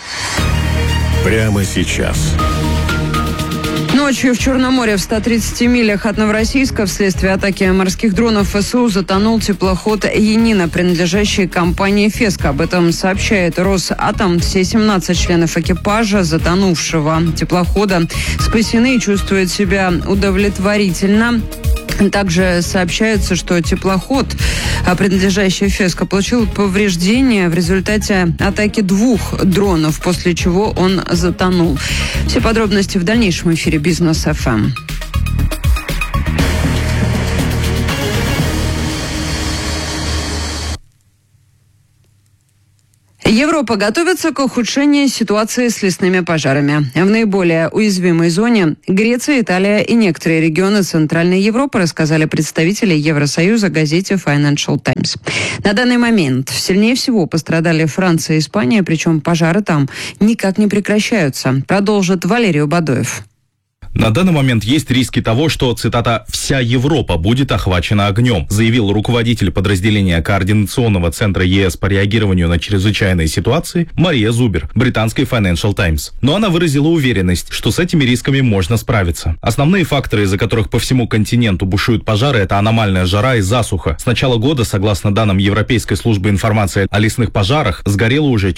Прямо сейчас. Ночью в Черном море в 130 милях от Новороссийска вследствие атаки морских дронов ФСУ затонул теплоход «Янина», принадлежащий компании «Феска». Об этом сообщает Росатом. Все 17 членов экипажа затонувшего теплохода спасены и чувствуют себя удовлетворительно. Также сообщается, что теплоход, принадлежащий «Феска», получил повреждения в результате атаки 2 дронов, после чего он затонул. Все подробности в дальнейшем эфире «Бизнес ФМ». Европа готовится к ухудшению ситуации с лесными пожарами. В наиболее уязвимой зоне Греция, Италия и некоторые регионы Центральной Европы, рассказали представители Евросоюза газете Financial Times. На данный момент сильнее всего пострадали Франция и Испания, причем пожары там никак не прекращаются. Продолжит Валерий Бадоев. На данный момент есть риски того, что, цитата, «вся Европа будет охвачена огнем», заявил руководитель подразделения Координационного центра ЕС по реагированию на чрезвычайные ситуации Мария Зубер, британской Financial Times. Но она выразила уверенность, что с этими рисками можно справиться. Основные факторы, из-за которых по всему континенту бушуют пожары, это аномальная жара и засуха. С начала года, согласно данным Европейской службы информации о лесных пожарах, сгорело уже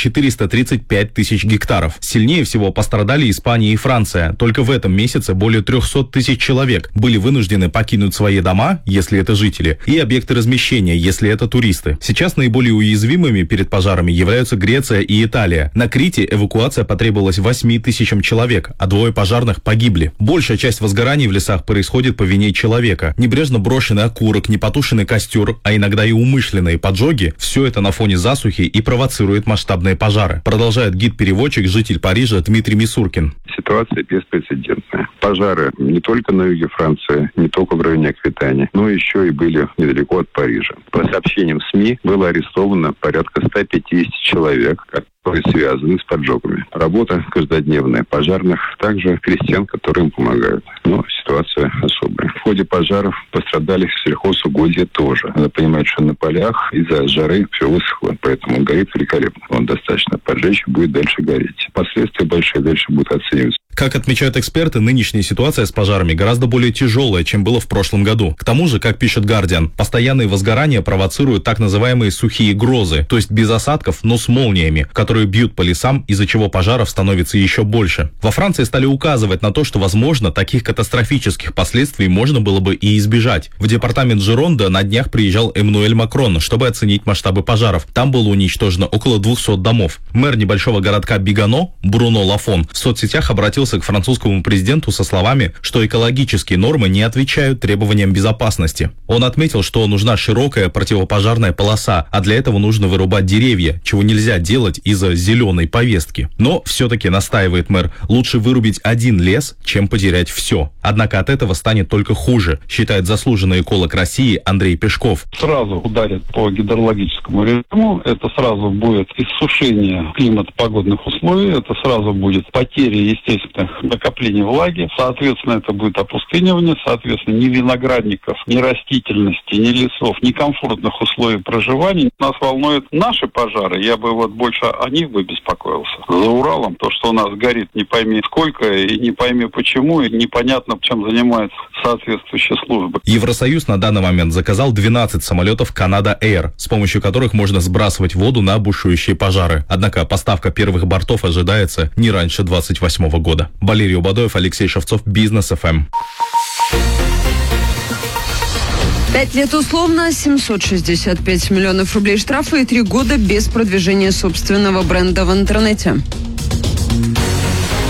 435 тысяч гектаров. Сильнее всего пострадали Испания и Франция. Только в этом месяце более 300 тысяч человек были вынуждены покинуть свои дома, если это жители, и объекты размещения, если это туристы. Сейчас наиболее уязвимыми перед пожарами являются Греция и Италия. На Крите эвакуация потребовалась 8 тысячам человек, а 2 пожарных погибли. Большая часть возгораний в лесах происходит по вине человека. Небрежно брошенный окурок, непотушенный костер, а иногда и умышленные поджоги – все это на фоне засухи и провоцирует масштабные пожары. Продолжает гид-переводчик, житель Парижа Дмитрий Мисуркин. Ситуация беспрецедентная. Пожары не только на юге Франции, не только в районе Аквитании, но еще и были недалеко от Парижа. По сообщениям СМИ было арестовано порядка 150 человек, которые связаны с поджогами. Работа каждодневная пожарных, также крестьян, которые им помогают. Но ситуация особая. В ходе пожаров пострадали сельхозугодья тоже. Надо понимать, что на полях из-за жары все высохло, поэтому он горит великолепно. Он достаточно поджечь, будет дальше гореть. Последствия большие дальше будут оцениваться. Как отмечают эксперты, нынешняя ситуация с пожарами гораздо более тяжелая, чем было в прошлом году. К тому же, как пишет Guardian, постоянные возгорания провоцируют так называемые сухие грозы, то есть без осадков, но с молниями, которые бьют по лесам, из-за чего пожаров становится еще больше. Во Франции стали указывать на то, что, возможно, таких катастрофических последствий можно было бы и избежать. В департамент Жеронда на днях приезжал Эммануэль Макрон, чтобы оценить масштабы пожаров. Там было уничтожено около 200 домов. Мэр небольшого городка Бигано, Бруно Лафон, в соцсетях обратился к французскому президенту со словами, что экологические нормы не отвечают требованиям безопасности. Он отметил, что нужна широкая противопожарная полоса, а для этого нужно вырубать деревья, чего нельзя делать из-за зеленой повестки. Но все-таки, настаивает мэр, лучше вырубить один лес, чем потерять все. Однако от этого станет только хуже, считает заслуженный эколог России Андрей Пешков. Сразу ударит по гидрологическому режиму, это сразу будет иссушение климат-погодных условий, это сразу будет потеря естественных накопления влаги, соответственно, это будет опустынивание, соответственно, ни виноградников, ни растительности, ни лесов, ни комфортных условий проживания. Нас волнуют наши пожары, я бы вот больше о них бы беспокоился. За Уралом то, что у нас горит не пойми сколько и не пойми почему, и непонятно, чем занимаются соответствующие службы. Евросоюз на данный момент заказал 12 самолетов Canada Air, с помощью которых можно сбрасывать воду на бушующие пожары. Однако поставка первых бортов ожидается не раньше 2028 года. Валерий Бадоев, Алексей Шевцов, Бизнес ФМ. 5 лет условно, 765 миллионов рублей штрафа и 3 года без продвижения собственного бренда в интернете.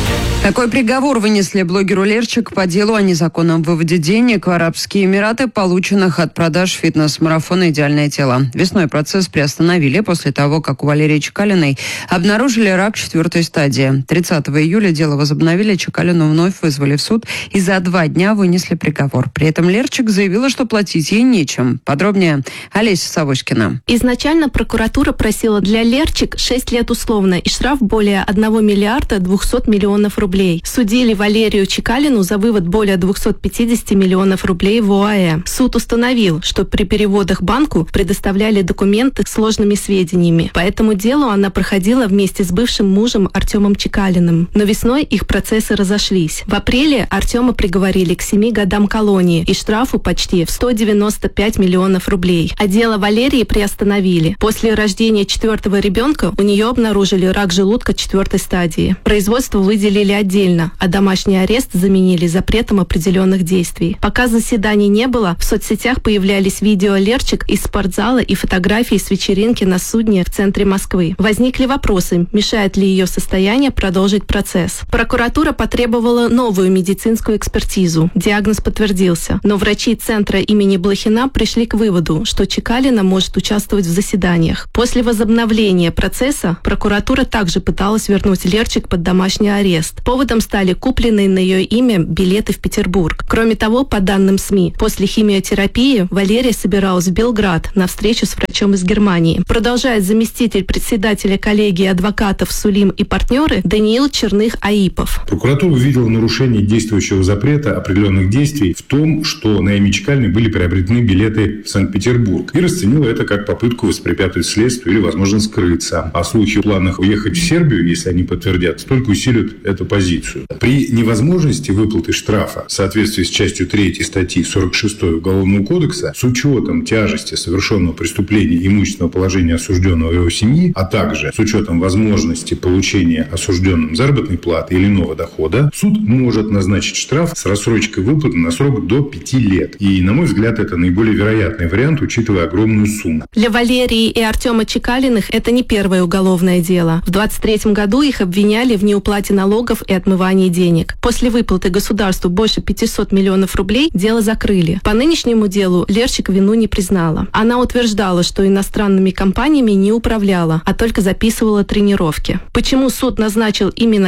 Такой приговор вынесли блогеру Лерчик по делу о незаконном выводе денег в Арабские Эмираты, полученных от продаж фитнес-марафона «Идеальное тело». Весной процесс приостановили после того, как у Валерии Чекалиной обнаружили рак 4-й стадии. 30 июля дело возобновили, Чекалину вновь вызвали в суд и за 2 дня вынесли приговор. При этом Лерчик заявила, что платить ей нечем. Подробнее Олеся Савоськина. Изначально прокуратура просила для Лерчик 6 лет условно и штраф более 1 миллиарда 200 миллионов рублей. Судили Валерию Чекалину за вывод более 250 миллионов рублей в ОАЭ. Суд установил, что при переводах банку предоставляли документы с сложными сведениями. По этому делу она проходила вместе с бывшим мужем Артемом Чекалиным. Но весной их процессы разошлись. В апреле Артема приговорили к 7 годам колонии и штрафу почти в 195 миллионов рублей. А дело Валерии приостановили. После рождения 4-го ребенка у нее обнаружили рак желудка 4-й стадии. Производство выделили отдельно, а домашний арест заменили запретом определенных действий. Пока заседаний не было, в соцсетях появлялись видео Лерчик из спортзала и фотографии с вечеринки на судне в центре Москвы. Возникли вопросы, мешает ли ее состояние продолжить процесс. Прокуратура потребовала новую медицинскую экспертизу. Диагноз подтвердился, но врачи центра имени Блохина пришли к выводу, что Чекалина может участвовать в заседаниях. После возобновления процесса прокуратура также пыталась вернуть Лерчик под домашний арест. Поводом стали купленные на ее имя билеты в Петербург. Кроме того, по данным СМИ, после химиотерапии Валерия собиралась в Белград на встречу с врачом из Германии. Продолжает заместитель председателя коллегии адвокатов Сулим и партнеры Даниил Черных-Аипов. Прокуратура увидела нарушение действующего запрета определенных действий в том, что на имя Чекалиной были приобретены билеты в Санкт-Петербург и расценила это как попытку воспрепятствовать следствию или возможность скрыться. А в случае планов уехать в Сербию, если они подтвердятся, только усилят эту позицию. При невозможности выплаты штрафа в соответствии с частью 3 статьи 46 Уголовного кодекса с учетом тяжести совершенного преступления и имущественного положения осужденного и его семьи, а также с учетом возможности получения осужденным заработной платы или иного дохода, суд может назначить штраф с рассрочкой выплаты на срок до 5 лет. И, на мой взгляд, это наиболее вероятный вариант, учитывая огромную сумму. Для Валерии и Артема Чекалиных это не первое уголовное дело. В 2023 году их обвиняли в неуплате налогов и отмывании денег. После выплаты государству больше 500 миллионов рублей дело закрыли. По нынешнему делу Лерчик вину не признала. Она утверждала, что иностранными компаниями не управляла, а только записывала тренировки. Почему суд назначил именно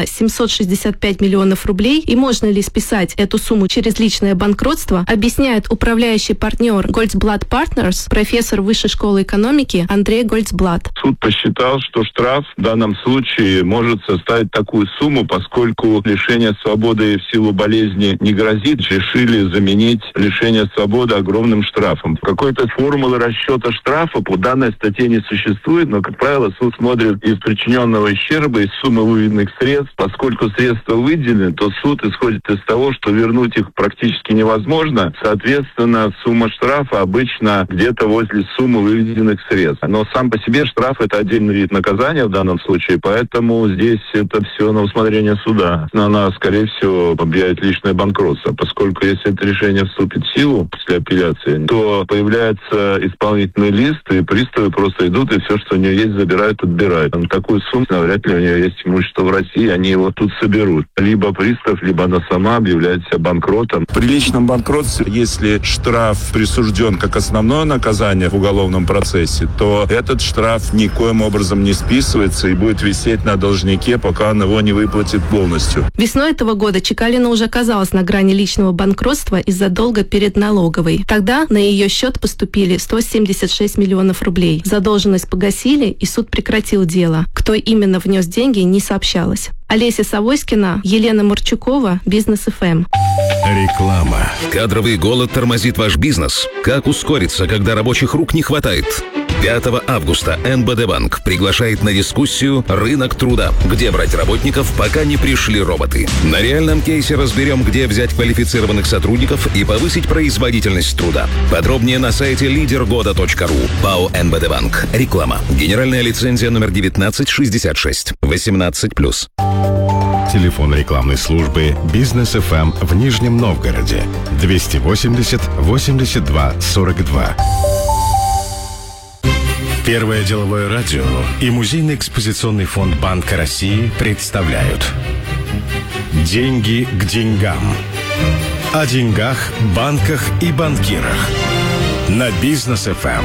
765 миллионов рублей и можно ли списать эту сумму через личное банкротство, объясняет управляющий партнер Goldblatt Partners, профессор Высшей школы экономики Андрей Goldblatt. Суд посчитал, что штраф в данном случае может составить такую сумму, поскольку лишение свободы в силу болезни не грозит, решили заменить лишение свободы огромным штрафом. Какой-то формулы расчета штрафа по данной статье не существует, но, как правило, суд смотрит из причиненного ущерба, из суммы выведенных средств. Поскольку средства выделены, то суд исходит из того, что вернуть их практически невозможно. Соответственно, сумма штрафа обычно где-то возле суммы выведенных средств. Но сам по себе штраф – это отдельный вид наказания в данном случае, поэтому здесь это все на усмотрение суда. Она, скорее всего, объявит личное банкротство, поскольку если это решение вступит в силу после апелляции, то появляется исполнительный лист, и приставы просто идут, и все, что у нее есть, забирают, отбирают. На такую сумму навряд ли у нее есть имущество в России, они его тут соберут. Либо пристав, либо она сама объявляет себя банкротом. При личном банкротстве, если штраф присужден как основное наказание в уголовном процессе, то этот штраф никоим образом не списывается и будет висеть на должнике, пока он его не выплатит полностью. Весной этого года Чекалина уже оказалась на грани личного банкротства из-за долга перед налоговой. Тогда на ее счет поступили 176 миллионов рублей. Задолженность погасили, и суд прекратил дело. Кто именно внес деньги, не сообщалось. Олеся Савоськина, Елена Марчукова, Бизнес ФМ. Реклама. Кадровый голод тормозит ваш бизнес. Как ускориться, когда рабочих рук не хватает? 5 августа НБД Банк приглашает на дискуссию «Рынок труда», где брать работников, пока не пришли роботы. На реальном кейсе разберем, где взять квалифицированных сотрудников и повысить производительность труда. Подробнее на сайте leadergoda.ru. ПАО НБД Банк. Реклама. Генеральная лицензия номер 1966. 18+. Телефон рекламной службы «Бизнес ФМ» в Нижнем Новгороде. 280 82 42. Первое деловое радио и Музейно-экспозиционный фонд Банка России представляют Деньги к деньгам. О деньгах, банках и банкирах. На Бизнес ФМ.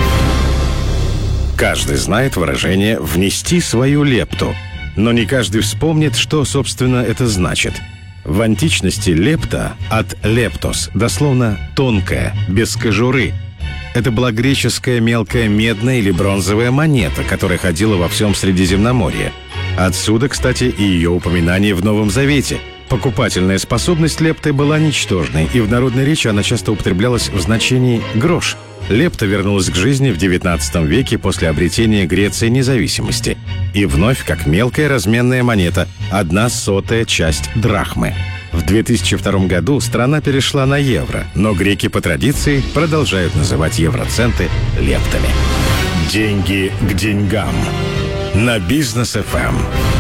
Каждый знает выражение «внести свою лепту», но не каждый вспомнит, что, собственно, это значит. В античности лепта от лептос, дословно «тонкая», без кожуры. Это была греческая мелкая медная или бронзовая монета, которая ходила во всем Средиземноморье. Отсюда, кстати, и ее упоминание в Новом Завете. Покупательная способность лепты была ничтожной, и в народной речи она часто употреблялась в значении «грош». Лепта вернулась к жизни в XIX веке после обретения Греции независимости. И вновь как мелкая разменная монета, 1/100 часть драхмы. В 2002 году страна перешла на евро, но греки по традиции продолжают называть евроценты лептами. Деньги к деньгам. На Бизнес ФМ.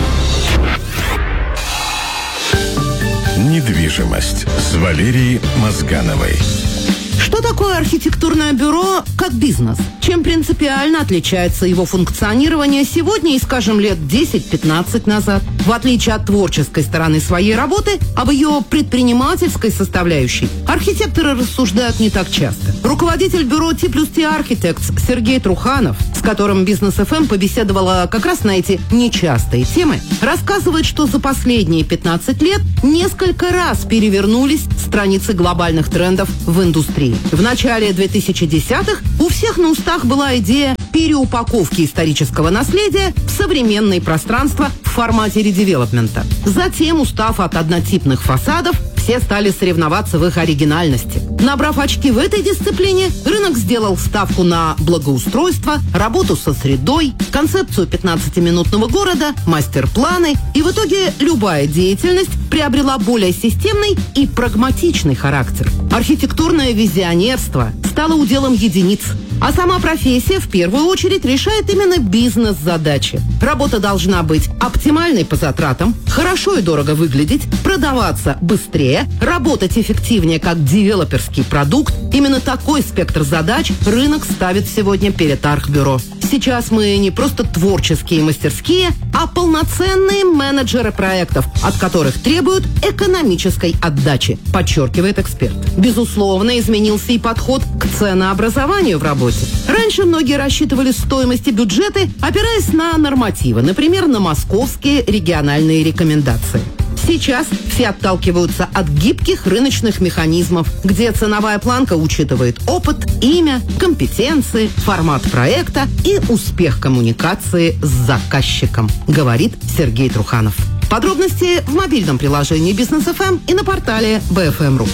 Недвижимость с Валерией Мозгановой. Что такое архитектурное бюро как бизнес? Чем принципиально отличается его функционирование сегодня и, скажем, лет 10-15 назад? В отличие от творческой стороны своей работы, об ее предпринимательской составляющей архитекторы рассуждают не так часто. Руководитель бюро T+T Architects Сергей Труханов, с которым Бизнес ФМ побеседовала как раз на эти нечастые темы, рассказывает, что за последние 15 лет несколько раз перевернулись страницы глобальных трендов в индустрии. В начале 2010-х у всех на устах была идея переупаковки исторического наследия в современное пространство в формате редевелопмента. Затем, устав от однотипных фасадов, все стали соревноваться в их оригинальности. Набрав очки в этой дисциплине, рынок сделал ставку на благоустройство, работу со средой, концепцию 15-минутного города, мастер-планы, и в итоге любая деятельность приобрела более системный и прагматичный характер. Архитектурное визионерство стало уделом единиц, а сама профессия в первую очередь решает именно бизнес-задачи. Работа должна быть оптимальной по затратам, хорошо и дорого выглядеть, продаваться быстрее, работать эффективнее как девелоперский продукт. Именно такой спектр задач рынок ставит сегодня перед Архбюро. Сейчас мы не просто творческие мастерские, а полноценные менеджеры проектов, от которых требуют экономической отдачи, подчеркивает эксперт. Безусловно, изменился и подход к ценообразованию в работе. Раньше многие рассчитывали стоимость и бюджеты, опираясь на нормативы, например, на московские региональные рекомендации. Сейчас все отталкиваются от гибких рыночных механизмов, где ценовая планка учитывает опыт, имя, компетенции, формат проекта и успех коммуникации с заказчиком, говорит Сергей Труханов. Подробности в мобильном приложении Бизнес ФМ и на портале BFM.ru.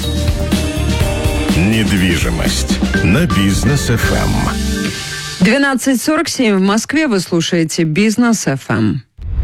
Недвижимость на Бизнес ФМ. 12:47 в Москве. Вы слушаете Бизнес ФМ.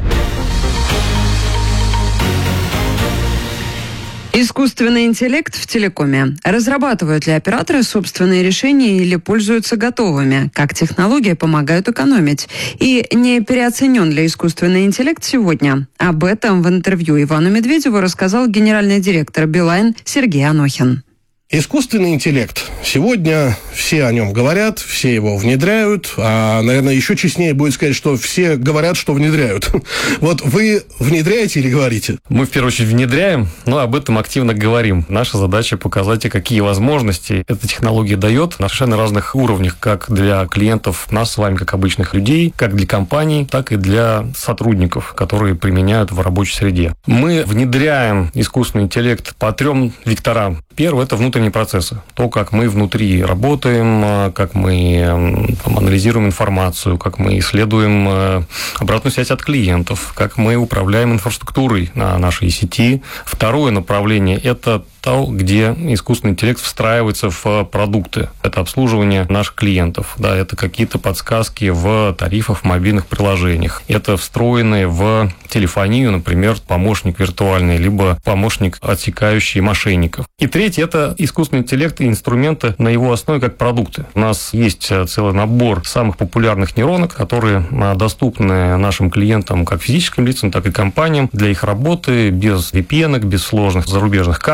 Искусственный интеллект в телекоме. Разрабатывают ли операторы собственные решения или пользуются готовыми? Как технологии помогают экономить? И не переоценен ли искусственный интеллект сегодня? Об этом в интервью Ивану Медведеву рассказал генеральный директор Билайн Сергей Анохин. Искусственный интеллект. Сегодня все о нем говорят, все его внедряют, а, наверное, еще честнее будет сказать, что все говорят, что внедряют. Вот вы внедряете или говорите? Мы, в первую очередь, внедряем, но об этом активно говорим. Наша задача показать, какие возможности эта технология дает на совершенно разных уровнях, как для клиентов, нас с вами, как обычных людей, как для компаний, так и для сотрудников, которые применяют в рабочей среде. Мы внедряем искусственный интеллект по 3 векторам. Первый – это внутренние процессы. То, как мы внутри работаем, как мы анализируем информацию, как мы исследуем обратную связь от клиентов, как мы управляем инфраструктурой на нашей сети. Второе направление – это то, где искусственный интеллект встраивается в продукты. Это обслуживание наших клиентов. Да, это какие-то подсказки в тарифах в мобильных приложениях. Это встроенные в телефонию, например, помощник виртуальный, либо помощник, отсекающий мошенников. И третье – это искусственный интеллект и инструменты на его основе как продукты. У нас есть целый набор самых популярных нейронок, которые доступны нашим клиентам, как физическим лицам, так и компаниям, для их работы без VPN, без сложных зарубежных карт. Все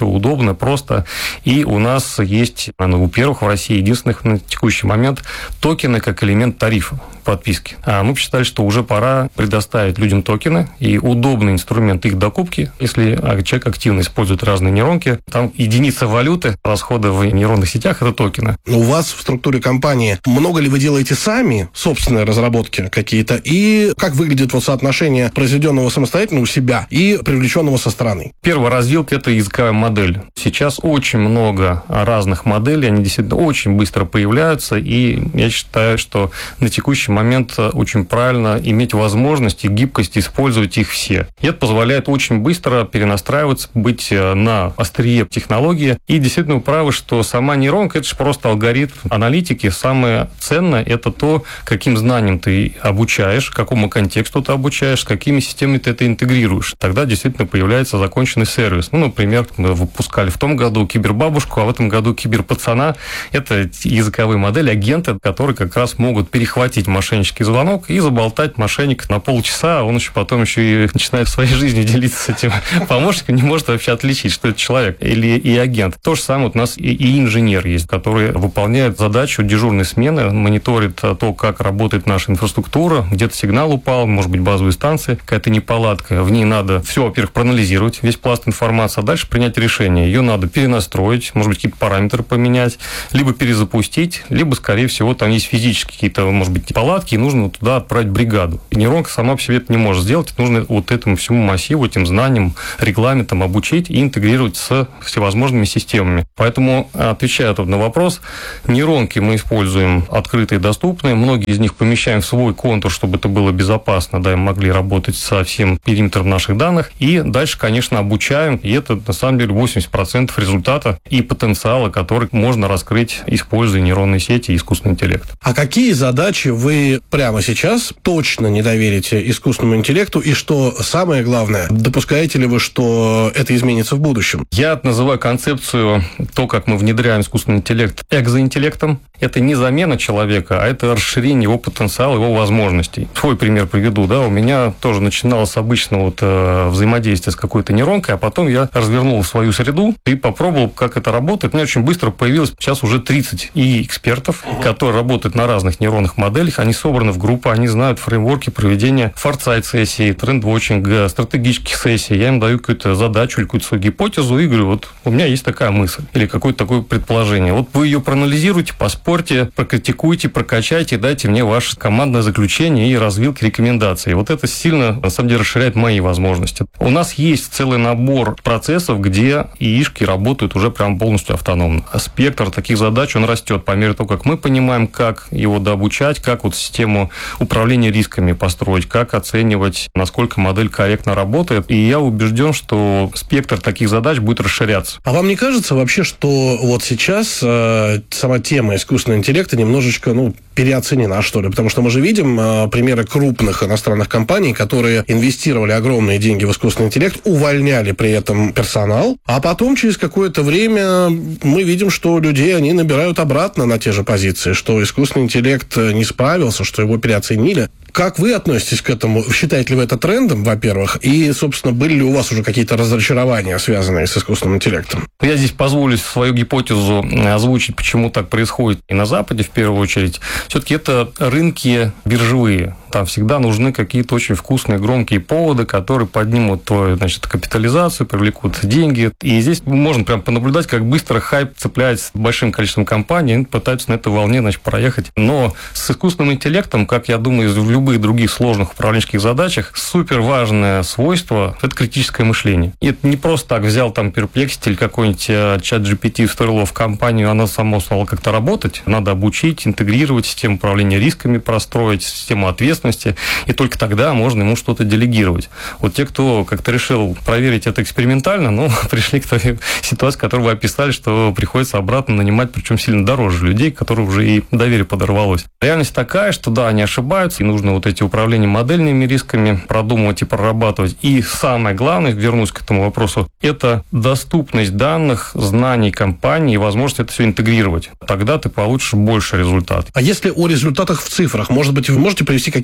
все удобно, просто. И у нас есть, у первых в России единственных на текущий момент токены как элемент тарифа подписки. А мы посчитали, что уже пора предоставить людям токены и удобный инструмент их докупки. Если человек активно использует разные нейронки, там единица валюты расхода в нейронных сетях – это токены. У вас в структуре компании много ли вы делаете сами собственные разработки какие-то? И как выглядит вот соотношение произведенного самостоятельно у себя и привлеченного со стороны? Первая развилка – это языковая модель. Сейчас очень много разных моделей, они действительно очень быстро появляются, и я считаю, что на текущий момент очень правильно иметь возможность и гибкость использовать их все. И это позволяет очень быстро перенастраиваться, быть на острие технологии. И действительно вы правы, что сама нейронка – это же просто алгоритм аналитики. Самое ценное – это то, каким знаниям ты обучаешь, какому контексту ты обучаешь, с какими системами ты это интегрируешь. Тогда действительно появляется законченный сервис. Например, мы выпускали в том году кибербабушку, а в этом году киберпацана. Это языковые модели, агенты, которые как раз могут перехватить мошеннический звонок и заболтать мошенника на полчаса, а он потом еще и начинает в своей жизни делиться с этим помощником, не может вообще отличить, что это человек или и агент. То же самое у нас и инженер есть, который выполняет задачу дежурной смены, мониторит то, как работает наша инфраструктура, где-то сигнал упал, может быть, базовые станции, какая-то неполадка, в ней надо все, во-первых, проанализировать, весь пласт информации, а дальше принять решение. Ее надо перенастроить, может быть, какие-то параметры поменять, либо перезапустить, либо, скорее всего, там есть физические какие-то, может быть, неполадки, и нужно туда отправить бригаду. И нейронка сама по себе это не может сделать, это нужно вот этому всему массиву, этим знаниям, регламентам обучить и интегрировать с всевозможными системами. Поэтому, отвечая тут на вопрос, нейронки мы используем открытые, доступные, многие из них помещаем в свой контур, чтобы это было безопасно, да, и могли работать со всем периметром наших данных, и дальше, конечно, обучаем, и это, на самом деле, 80% результата и потенциала, который можно раскрыть, используя нейронные сети и искусственный интеллект. А какие задачи вы прямо сейчас точно не доверите искусственному интеллекту, и что самое главное, допускаете ли вы, что это изменится в будущем? Я называю концепцию, то, как мы внедряем искусственный интеллект, экзоинтеллектом. Это не замена человека, а это расширение его потенциала, его возможностей. Свой пример приведу. Да, у меня тоже начиналось с обычного взаимодействия с какой-то нейронкой, а потом я развернул свою среду и попробовал, как это работает. У меня очень быстро появилось сейчас уже 30 экспертов, которые работают на разных нейронных моделях. Они собраны в группы, они знают фреймворки проведения форсайт-сессий, тренд-вотчинга, стратегических сессий. Я им даю какую-то задачу или какую-то свою гипотезу и говорю, вот у меня есть такая мысль или какое-то такое предположение. Вот вы ее проанализируйте, поспорьте, прокритикуйте, прокачайте, дайте мне ваше командное заключение и развилки рекомендаций. Вот это сильно, на самом деле, расширяет мои возможности. У нас есть целый набор процессов, где ИИшки работают уже прям полностью автономно. Спектр таких задач, он растет по мере того, как мы понимаем, как его дообучать, как вот систему управления рисками построить, как оценивать, насколько модель корректно работает. И я убежден, что спектр таких задач будет расширяться. А вам не кажется вообще, что вот сейчас сама тема искусственного интеллекта немножечко, переоценена, что ли? Потому что мы же видим примеры крупных иностранных компаний, которые инвестировали огромные деньги в искусственный интеллект, увольняли при этом персонал, а потом через какое-то время мы видим, что людей они набирают обратно на те же позиции, что искусственный интеллект не справился, что его переоценили. Как вы относитесь к этому? Считаете ли вы это трендом, во-первых? И, собственно, были ли у вас уже какие-то разочарования, связанные с искусственным интеллектом? Я здесь позволю свою гипотезу озвучить, почему так происходит и на Западе, в первую очередь. Все-таки это рынки биржевые. Там всегда нужны какие-то очень вкусные, громкие поводы, которые поднимут твою, капитализацию, привлекут деньги. И здесь можно прям понаблюдать, как быстро хайп цепляется большим количеством компаний, и пытаются на этой волне, проехать. Но с искусственным интеллектом, как я думаю, в любых других сложных управленческих задачах, супер важное свойство – это критическое мышление. И это не просто так взял Perplexity или какой-нибудь ChatGPT, встроил в компанию, она сама стала как-то работать. Надо обучить, интегрировать систему управления рисками, простроить систему ответственности, и только тогда можно ему что-то делегировать. Вот те, кто как-то решил проверить это экспериментально, пришли к той ситуации, которую вы описали, что приходится обратно нанимать, причем сильно дороже людей, которые уже и доверие подорвалось. Реальность такая, что да, они ошибаются, и нужно вот эти управления модельными рисками продумывать и прорабатывать. И самое главное, вернусь к этому вопросу, это доступность данных, знаний компании и возможность это все интегрировать. Тогда ты получишь больше результат. А если о результатах в цифрах, может быть, вы можете привести какие-то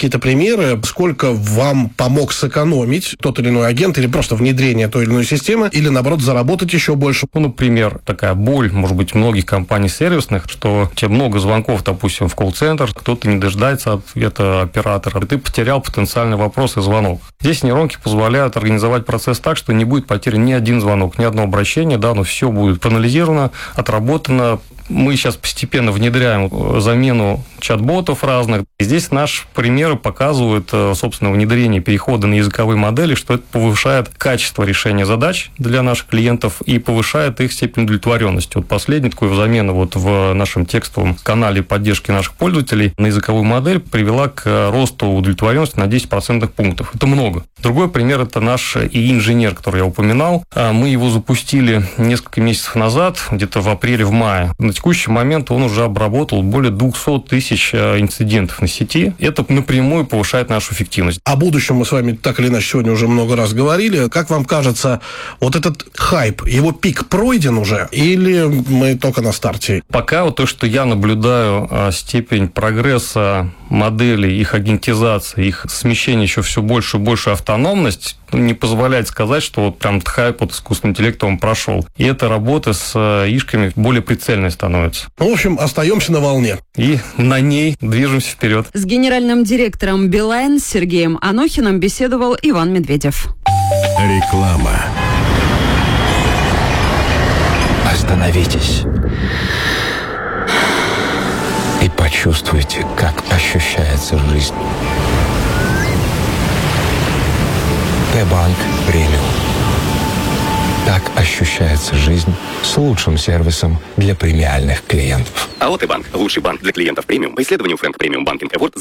какие-то примеры, сколько вам помог сэкономить тот или иной агент, или просто внедрение той или иной системы, или, наоборот, заработать еще больше? Ну, например, такая боль, может быть, многих компаний сервисных, что тебе много звонков, допустим, в колл-центр, кто-то не дожидается ответа оператора, и ты потерял потенциальный вопрос и звонок. Здесь нейронки позволяют организовать процесс так, что не будет потерян ни один звонок, ни одно обращение, да, но все будет проанализировано, отработано. Мы сейчас постепенно внедряем замену чат-ботов разных. И здесь наши примеры показывают, собственно, внедрение перехода на языковые модели, что это повышает качество решения задач для наших клиентов и повышает их степень удовлетворенности. Вот последняя такая замена вот в нашем текстовом канале поддержки наших пользователей на языковую модель привела к росту удовлетворенности на 10% пунктов. Это много. Другой пример – это наш ИИ-инженер, который я упоминал. Мы его запустили несколько месяцев назад, где-то в апреле-мае. На текущий момент он уже обработал более 200 тысяч инцидентов на сети. Это напрямую повышает нашу эффективность. О будущем мы с вами так или иначе сегодня уже много раз говорили. Как вам кажется, вот этот хайп, его пик пройден уже или мы только на старте? Пока вот то, что я наблюдаю, степень прогресса моделей, их агентизации, их смещения еще все больше и больше автономность, не позволяет сказать, что вот прям хайп от искусственного интеллекта он прошел. И эта работа с ишками более прицельной становится. В общем, остаемся на волне. И на ней движемся вперед. С генеральным директором Билайн Сергеем Анохиным беседовал Иван Медведев. Реклама. Остановитесь и почувствуйте, как ощущается жизнь. Т-банк премиум. Так ощущается жизнь с лучшим сервисом для премиальных клиентов. АО «Т-банк» – лучший банк для клиентов премиум по исследованию Frank Premium Banking Award